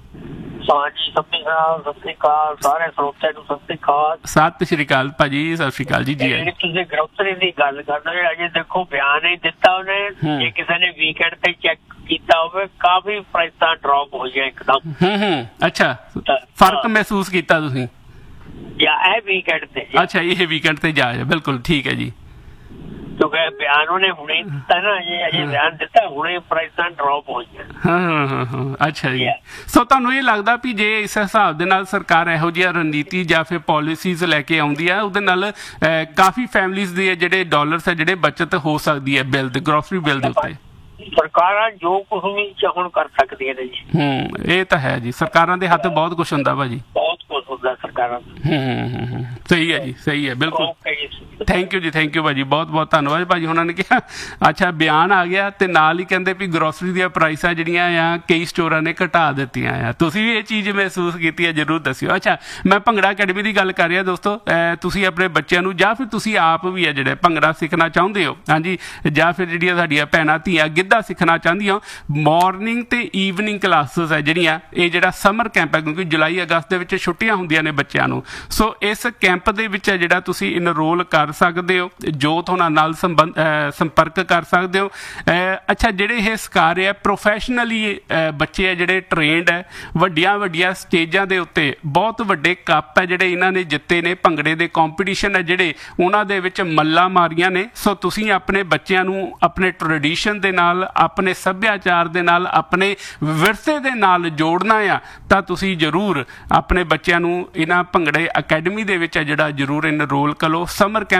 ਸਤਿ ਸ਼੍ਰੀ ਅਕਾਲ ਸਾਰੇ ਸਰੋਤਿਆਂ ਨੂੰ। ਸਤਿ ਸ਼੍ਰੀ ਅਕਾਲ ਭਾਜੀ, ਸਤਿ ਸ਼੍ਰੀ ਅਕਾਲ ਜੀ। ਜੀ ਤੁਸੀਂ ਗਰੋਸਰੀ ਦੀ ਗੱਲ ਕਰਦੇ ਅਜੇ ਦੇਖੋ ਬਿਆਨ ਹੀ ਦਿੱਤਾ ਉਹਨੇ, ਜੇ ਕਿਸੇ ਨੇ ਵੀਕਐਂਡ ਤੇ ਚੈੱਕ ਕੀਤਾ ਹੋਵੇ ਕਾਫੀ ਪ੍ਰਾਈਸਾਂ ਡ੍ਰੌਪ ਹੋਈਆਂ ਇੱਕਦਮ। ਅੱਛਾ, ਫਰਕ ਮਹਿਸੂਸ ਕੀਤਾ ਤੁਸੀਂ? ਜਾਂ ਇਹ ਵੀਕਐਂਡ ਤੇ? ਅੱਛਾ, ਇਹ ਵੀਕਐਂਡ ਤੇ ਜਾ ਬਿਲਕੁਲ ਠੀਕ ਹੈ ਜੀ। ਕਿਉਂਕਿ ਬਿਆਨ ਉਹਨੇ ਹੁਣੇ ਦਿੱਤਾ ਨਾ, ਅਜੇ ਬਿਆਨ ਦਿੱਤਾ ਹੁਣੇ ਪ੍ਰਾਈਸਾਂ ਡ੍ਰੌਪ ਹੋਈਆਂ। ਅੱਛਾ ਜੀ। ਸੋ ਤੁਹਾਨੂੰ ਇਹ ਲੱਗਦਾ ਵੀ ਜੇ ਇਸ ਹਿਸਾਬ ਦੇ ਨਾਲ ਸਰਕਾਰ ਇਹੋ ਜਿਹਾ ਰਣਨੀਤੀ ਜਾਂ ਫਿਰ ਪਾਲਿਸੀਜ਼ ਲੈ ਕੇ ਆਉਂਦੀ ਆ ਉਹਦੇ ਨਾਲ ਕਾਫੀ ਫੈਮਲੀਜ਼ ਦੇ ਜਿਹੜੇ ਡਾਲਰਸ ਹੈ ਜਿਹੜੇ ਬਚਤ ਹੋ ਸਕਦੀ ਹੈ ਬਿੱਲ ਦੇ, ਗਰੋਸਰੀ ਬਿੱਲ ਦੇ ਉੱਤੇ? ਸਰਕਾਰਾਂ ਜੋ ਕੁਝ ਵੀ ਚਾਹਣ ਕਰ ਸਕਦੀਆਂ ਨੇ ਜੀ। ਇਹ ਤਾਂ ਹੈ ਜੀ, ਸਰਕਾਰਾਂ ਦੇ ਹੱਥ ਬਹੁਤ ਕੁਝ ਹੁੰਦਾ ਭਾਜੀ, ਬਹੁਤ ਕੁਝ ਹੁੰਦਾ ਸਰਕਾਰਾਂ ਦਾ। ਸਹੀ ਹੈ ਜੀ, ਸਹੀ ਹੈ, ਬਿਲਕੁਲ। ਥੈਂਕ ਯੂ ਜੀ, ਥੈਂਕ ਯੂ ਭਾਜੀ, ਬਹੁਤ ਬਹੁਤ ਧੰਨਵਾਦ ਭਾਜੀ। ਉਹਨਾਂ ਨੇ ਕਿਹਾ ਅੱਛਾ ਬਿਆਨ ਆ ਗਿਆ ਤੇ ਨਾਲ ਹੀ ਕਹਿੰਦੇ ਵੀ ਗਰੋਸਰੀ ਦੀਆਂ ਪ੍ਰਾਈਸਾਂ ਜਿਹੜੀਆਂ ਆ ਕਈ ਸਟੋਰਾਂ ਨੇ ਘਟਾ ਦਿੱਤੀਆਂ ਆ। ਤੁਸੀਂ ਵੀ ਇਹ ਚੀਜ਼ ਮਹਿਸੂਸ ਕੀਤੀ ਹੈ ਜ਼ਰੂਰ ਦੱਸਿਓ। ਅੱਛਾ, ਮੈਂ ਭੰਗੜਾ ਅਕੈਡਮੀ ਦੀ ਗੱਲ ਕਰ ਰਿਹਾ ਦੋਸਤੋ। ਤੁਸੀਂ ਆਪਣੇ ਬੱਚਿਆਂ ਨੂੰ ਜਾਂ ਫਿਰ ਤੁਸੀਂ ਆਪ ਵੀ ਆ ਜਿਹੜੇ ਭੰਗੜਾ ਸਿੱਖਣਾ ਚਾਹੁੰਦੇ ਹੋ, ਹਾਂਜੀ, ਜਾਂ ਫਿਰ ਜਿਹੜੀਆਂ ਸਾਡੀਆਂ ਭੈਣਾਂ ਧੀਆਂ ਗਿੱਧਾ ਸਿੱਖਣਾ ਚਾਹੁੰਦੀਆਂ, ਮਾਰਨਿੰਗ ਤੇ ਈਵਨਿੰਗ ਕਲਾਸਿਸ ਹੈ ਜਿਹੜੀਆਂ ਇਹ ਜਿਹੜਾ ਸਮਰ ਕੈਂਪ ਹੈ ਕਿਉਂਕਿ ਜੁਲਾਈ ਅਗਸਤ ਦੇ ਵਿੱਚ ਛੁੱਟੀਆਂ ਹੁੰਦੀਆਂ ਨੇ ਬੱਚਿਆਂ ਨੂੰ। ਸੋ ਇਸ ਕੈਂਪ ਦੇ ਵਿੱਚ ਜਿਹੜਾ ਤੁਸੀਂ ਇਨਰੋਲ ਕਰ ਸਕਦੇ ਹੋ, ਜੋਤ ਹੋਣਾ ਨਾਲ ਸੰਪਰਕ ਕਰ ਸਕਦੇ ਹੋ। ਅੱਛਾ, ਜਿਹੜੇ ਇਹ ਸਿਖਾ ਰਹੇ ਆ ਪ੍ਰੋਫੈਸ਼ਨਲੀ ਬੱਚੇ ਆ ਜਿਹੜੇ ਟ੍ਰੇਨਡ ਹੈ, ਵੱਡੀਆਂ ਸਟੇਜਾਂ ਦੇ ਉੱਤੇ ਬਹੁਤ ਵੱਡੇ ਕੱਪ ਹੈ ਜਿਹੜੇ ਇਹਨਾਂ ਨੇ ਜਿੱਤੇ ਨੇ, ਭੰਗੜੇ ਦੇ ਕੰਪੀਟੀਸ਼ਨ ਹੈ ਜਿਹੜੇ ਉਹਨਾਂ ਦੇ ਵਿੱਚ ਮੱਲਾਂ ਮਾਰੀਆਂ ਨੇ। ਸੋ ਤੁਸੀਂ ਆਪਣੇ ਬੱਚਿਆਂ ਨੂੰ ਆਪਣੇ ਟ੍ਰੈਡੀਸ਼ਨ ਦੇ ਨਾਲ, ਆਪਣੇ ਸੱਭਿਆਚਾਰ ਦੇ ਨਾਲ, ਆਪਣੇ ਵਿਰਸੇ ਦੇ ਨਾਲ ਜੋੜਨਾ ਆ ਤਾਂ ਤੁਸੀਂ ਜ਼ਰੂਰ ਆਪਣੇ ਬੱਚਿਆਂ ਨੂੰ ਇਹਨਾਂ ਭੰਗੜੇ ਅਕੈਡਮੀ ਦੇ ਵਿੱਚ ਜਿਹੜਾ ਜ਼ਰੂਰ ਇਨਰੋਲ ਕਰੋ। ਸਮਰ ਕੈਂਪ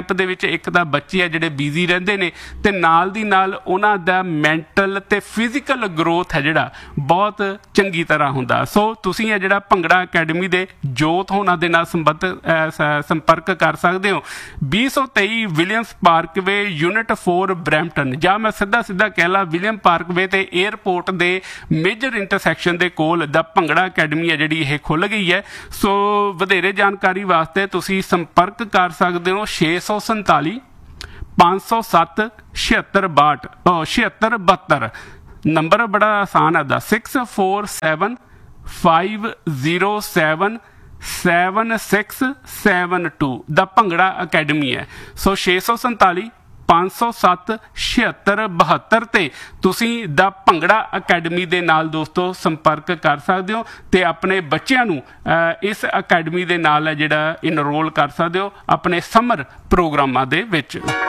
ਕੈਂਪ ਦੇ ਵਿੱਚ ਇੱਕ ਤਾਂ ਬੱਚੇ ਆ ਜਿਹੜੇ ਬਿਜ਼ੀ ਰਹਿੰਦੇ ਨੇ ਤੇ ਨਾਲ ਦੀ ਨਾਲ ਉਹਨਾਂ ਦਾ ਮੈਂਟਲ ਤੇ ਫਿਜ਼ੀਕਲ ਗਰੋਥ ਹੈ ਜਿਹੜਾ ਬਹੁਤ ਚੰਗੀ ਤਰ੍ਹਾਂ ਹੁੰਦਾ। ਸੋ ਤੁਸੀਂ ਇਹ ਜਿਹੜਾ ਭੰਗੜਾ ਅਕੈਡਮੀ ਦੇ ਜੋਤ ਹੋਣਾ ਦੇ ਨਾਲ ਸੰਪਰਕ ਕਰ ਸਕਦੇ ਹੋ। 223 ਵਿਲੀਅਮਸ ਪਾਰਕਵੇ ਯੂਨਿਟ 4 ਬਰੈਂਪਟਨ, ਜਾਂ ਮੈਂ ਸਿੱਧਾ ਕਹਿ ਲਾ ਵਿਲੀਅਮ ਪਾਰਕਵੇ ਤੇ 에ਅਰਪੋਰਟ ਦੇ ਮੇਜਰ ਇੰਟਰਸੈਕਸ਼ਨ ਦੇ ਕੋਲ ਦਾ ਭੰਗੜਾ ਅਕੈਡਮੀ ਹੈ ਜਿਹੜੀ ਇਹ ਖੁੱਲ ਗਈ ਹੈ। ਸੋ ਵਧੇਰੇ ਜਾਣਕਾਰੀ ਵਾਸਤੇ ਤੁਸੀਂ ਸੰਪਰਕ ਕਰ ਸਕਦੇ ਹੋ 647 507 7662 ਨੰਬਰ ਬੜਾ ਆਸਾਨ ਹੈ ਦਾ 647 507 7672 ਦਾ ਭੰਗੜਾ ਅਕੈਡਮੀ ਹੈ। ਸੋ 647 507 7672 ਤੇ ਤੁਸੀਂ ਦਾ ਭੰਗੜਾ ਅਕੈਡਮੀ ਦੇ ਨਾਲ ਦੋਸਤੋ ਸੰਪਰਕ ਕਰ ਸਕਦੇ ਹੋ ਤੇ ਆਪਣੇ ਬੱਚਿਆਂ ਨੂੰ ਇਸ ਅਕੈਡਮੀ ਦੇ ਨਾਲ ਹੈ ਜਿਹੜਾ ਇਨਰੋਲ ਕਰ ਸਕਦੇ ਹੋ ਆਪਣੇ ਸਮਰ ਪ੍ਰੋਗਰਾਮਾਂ ਦੇ ਵਿੱਚ।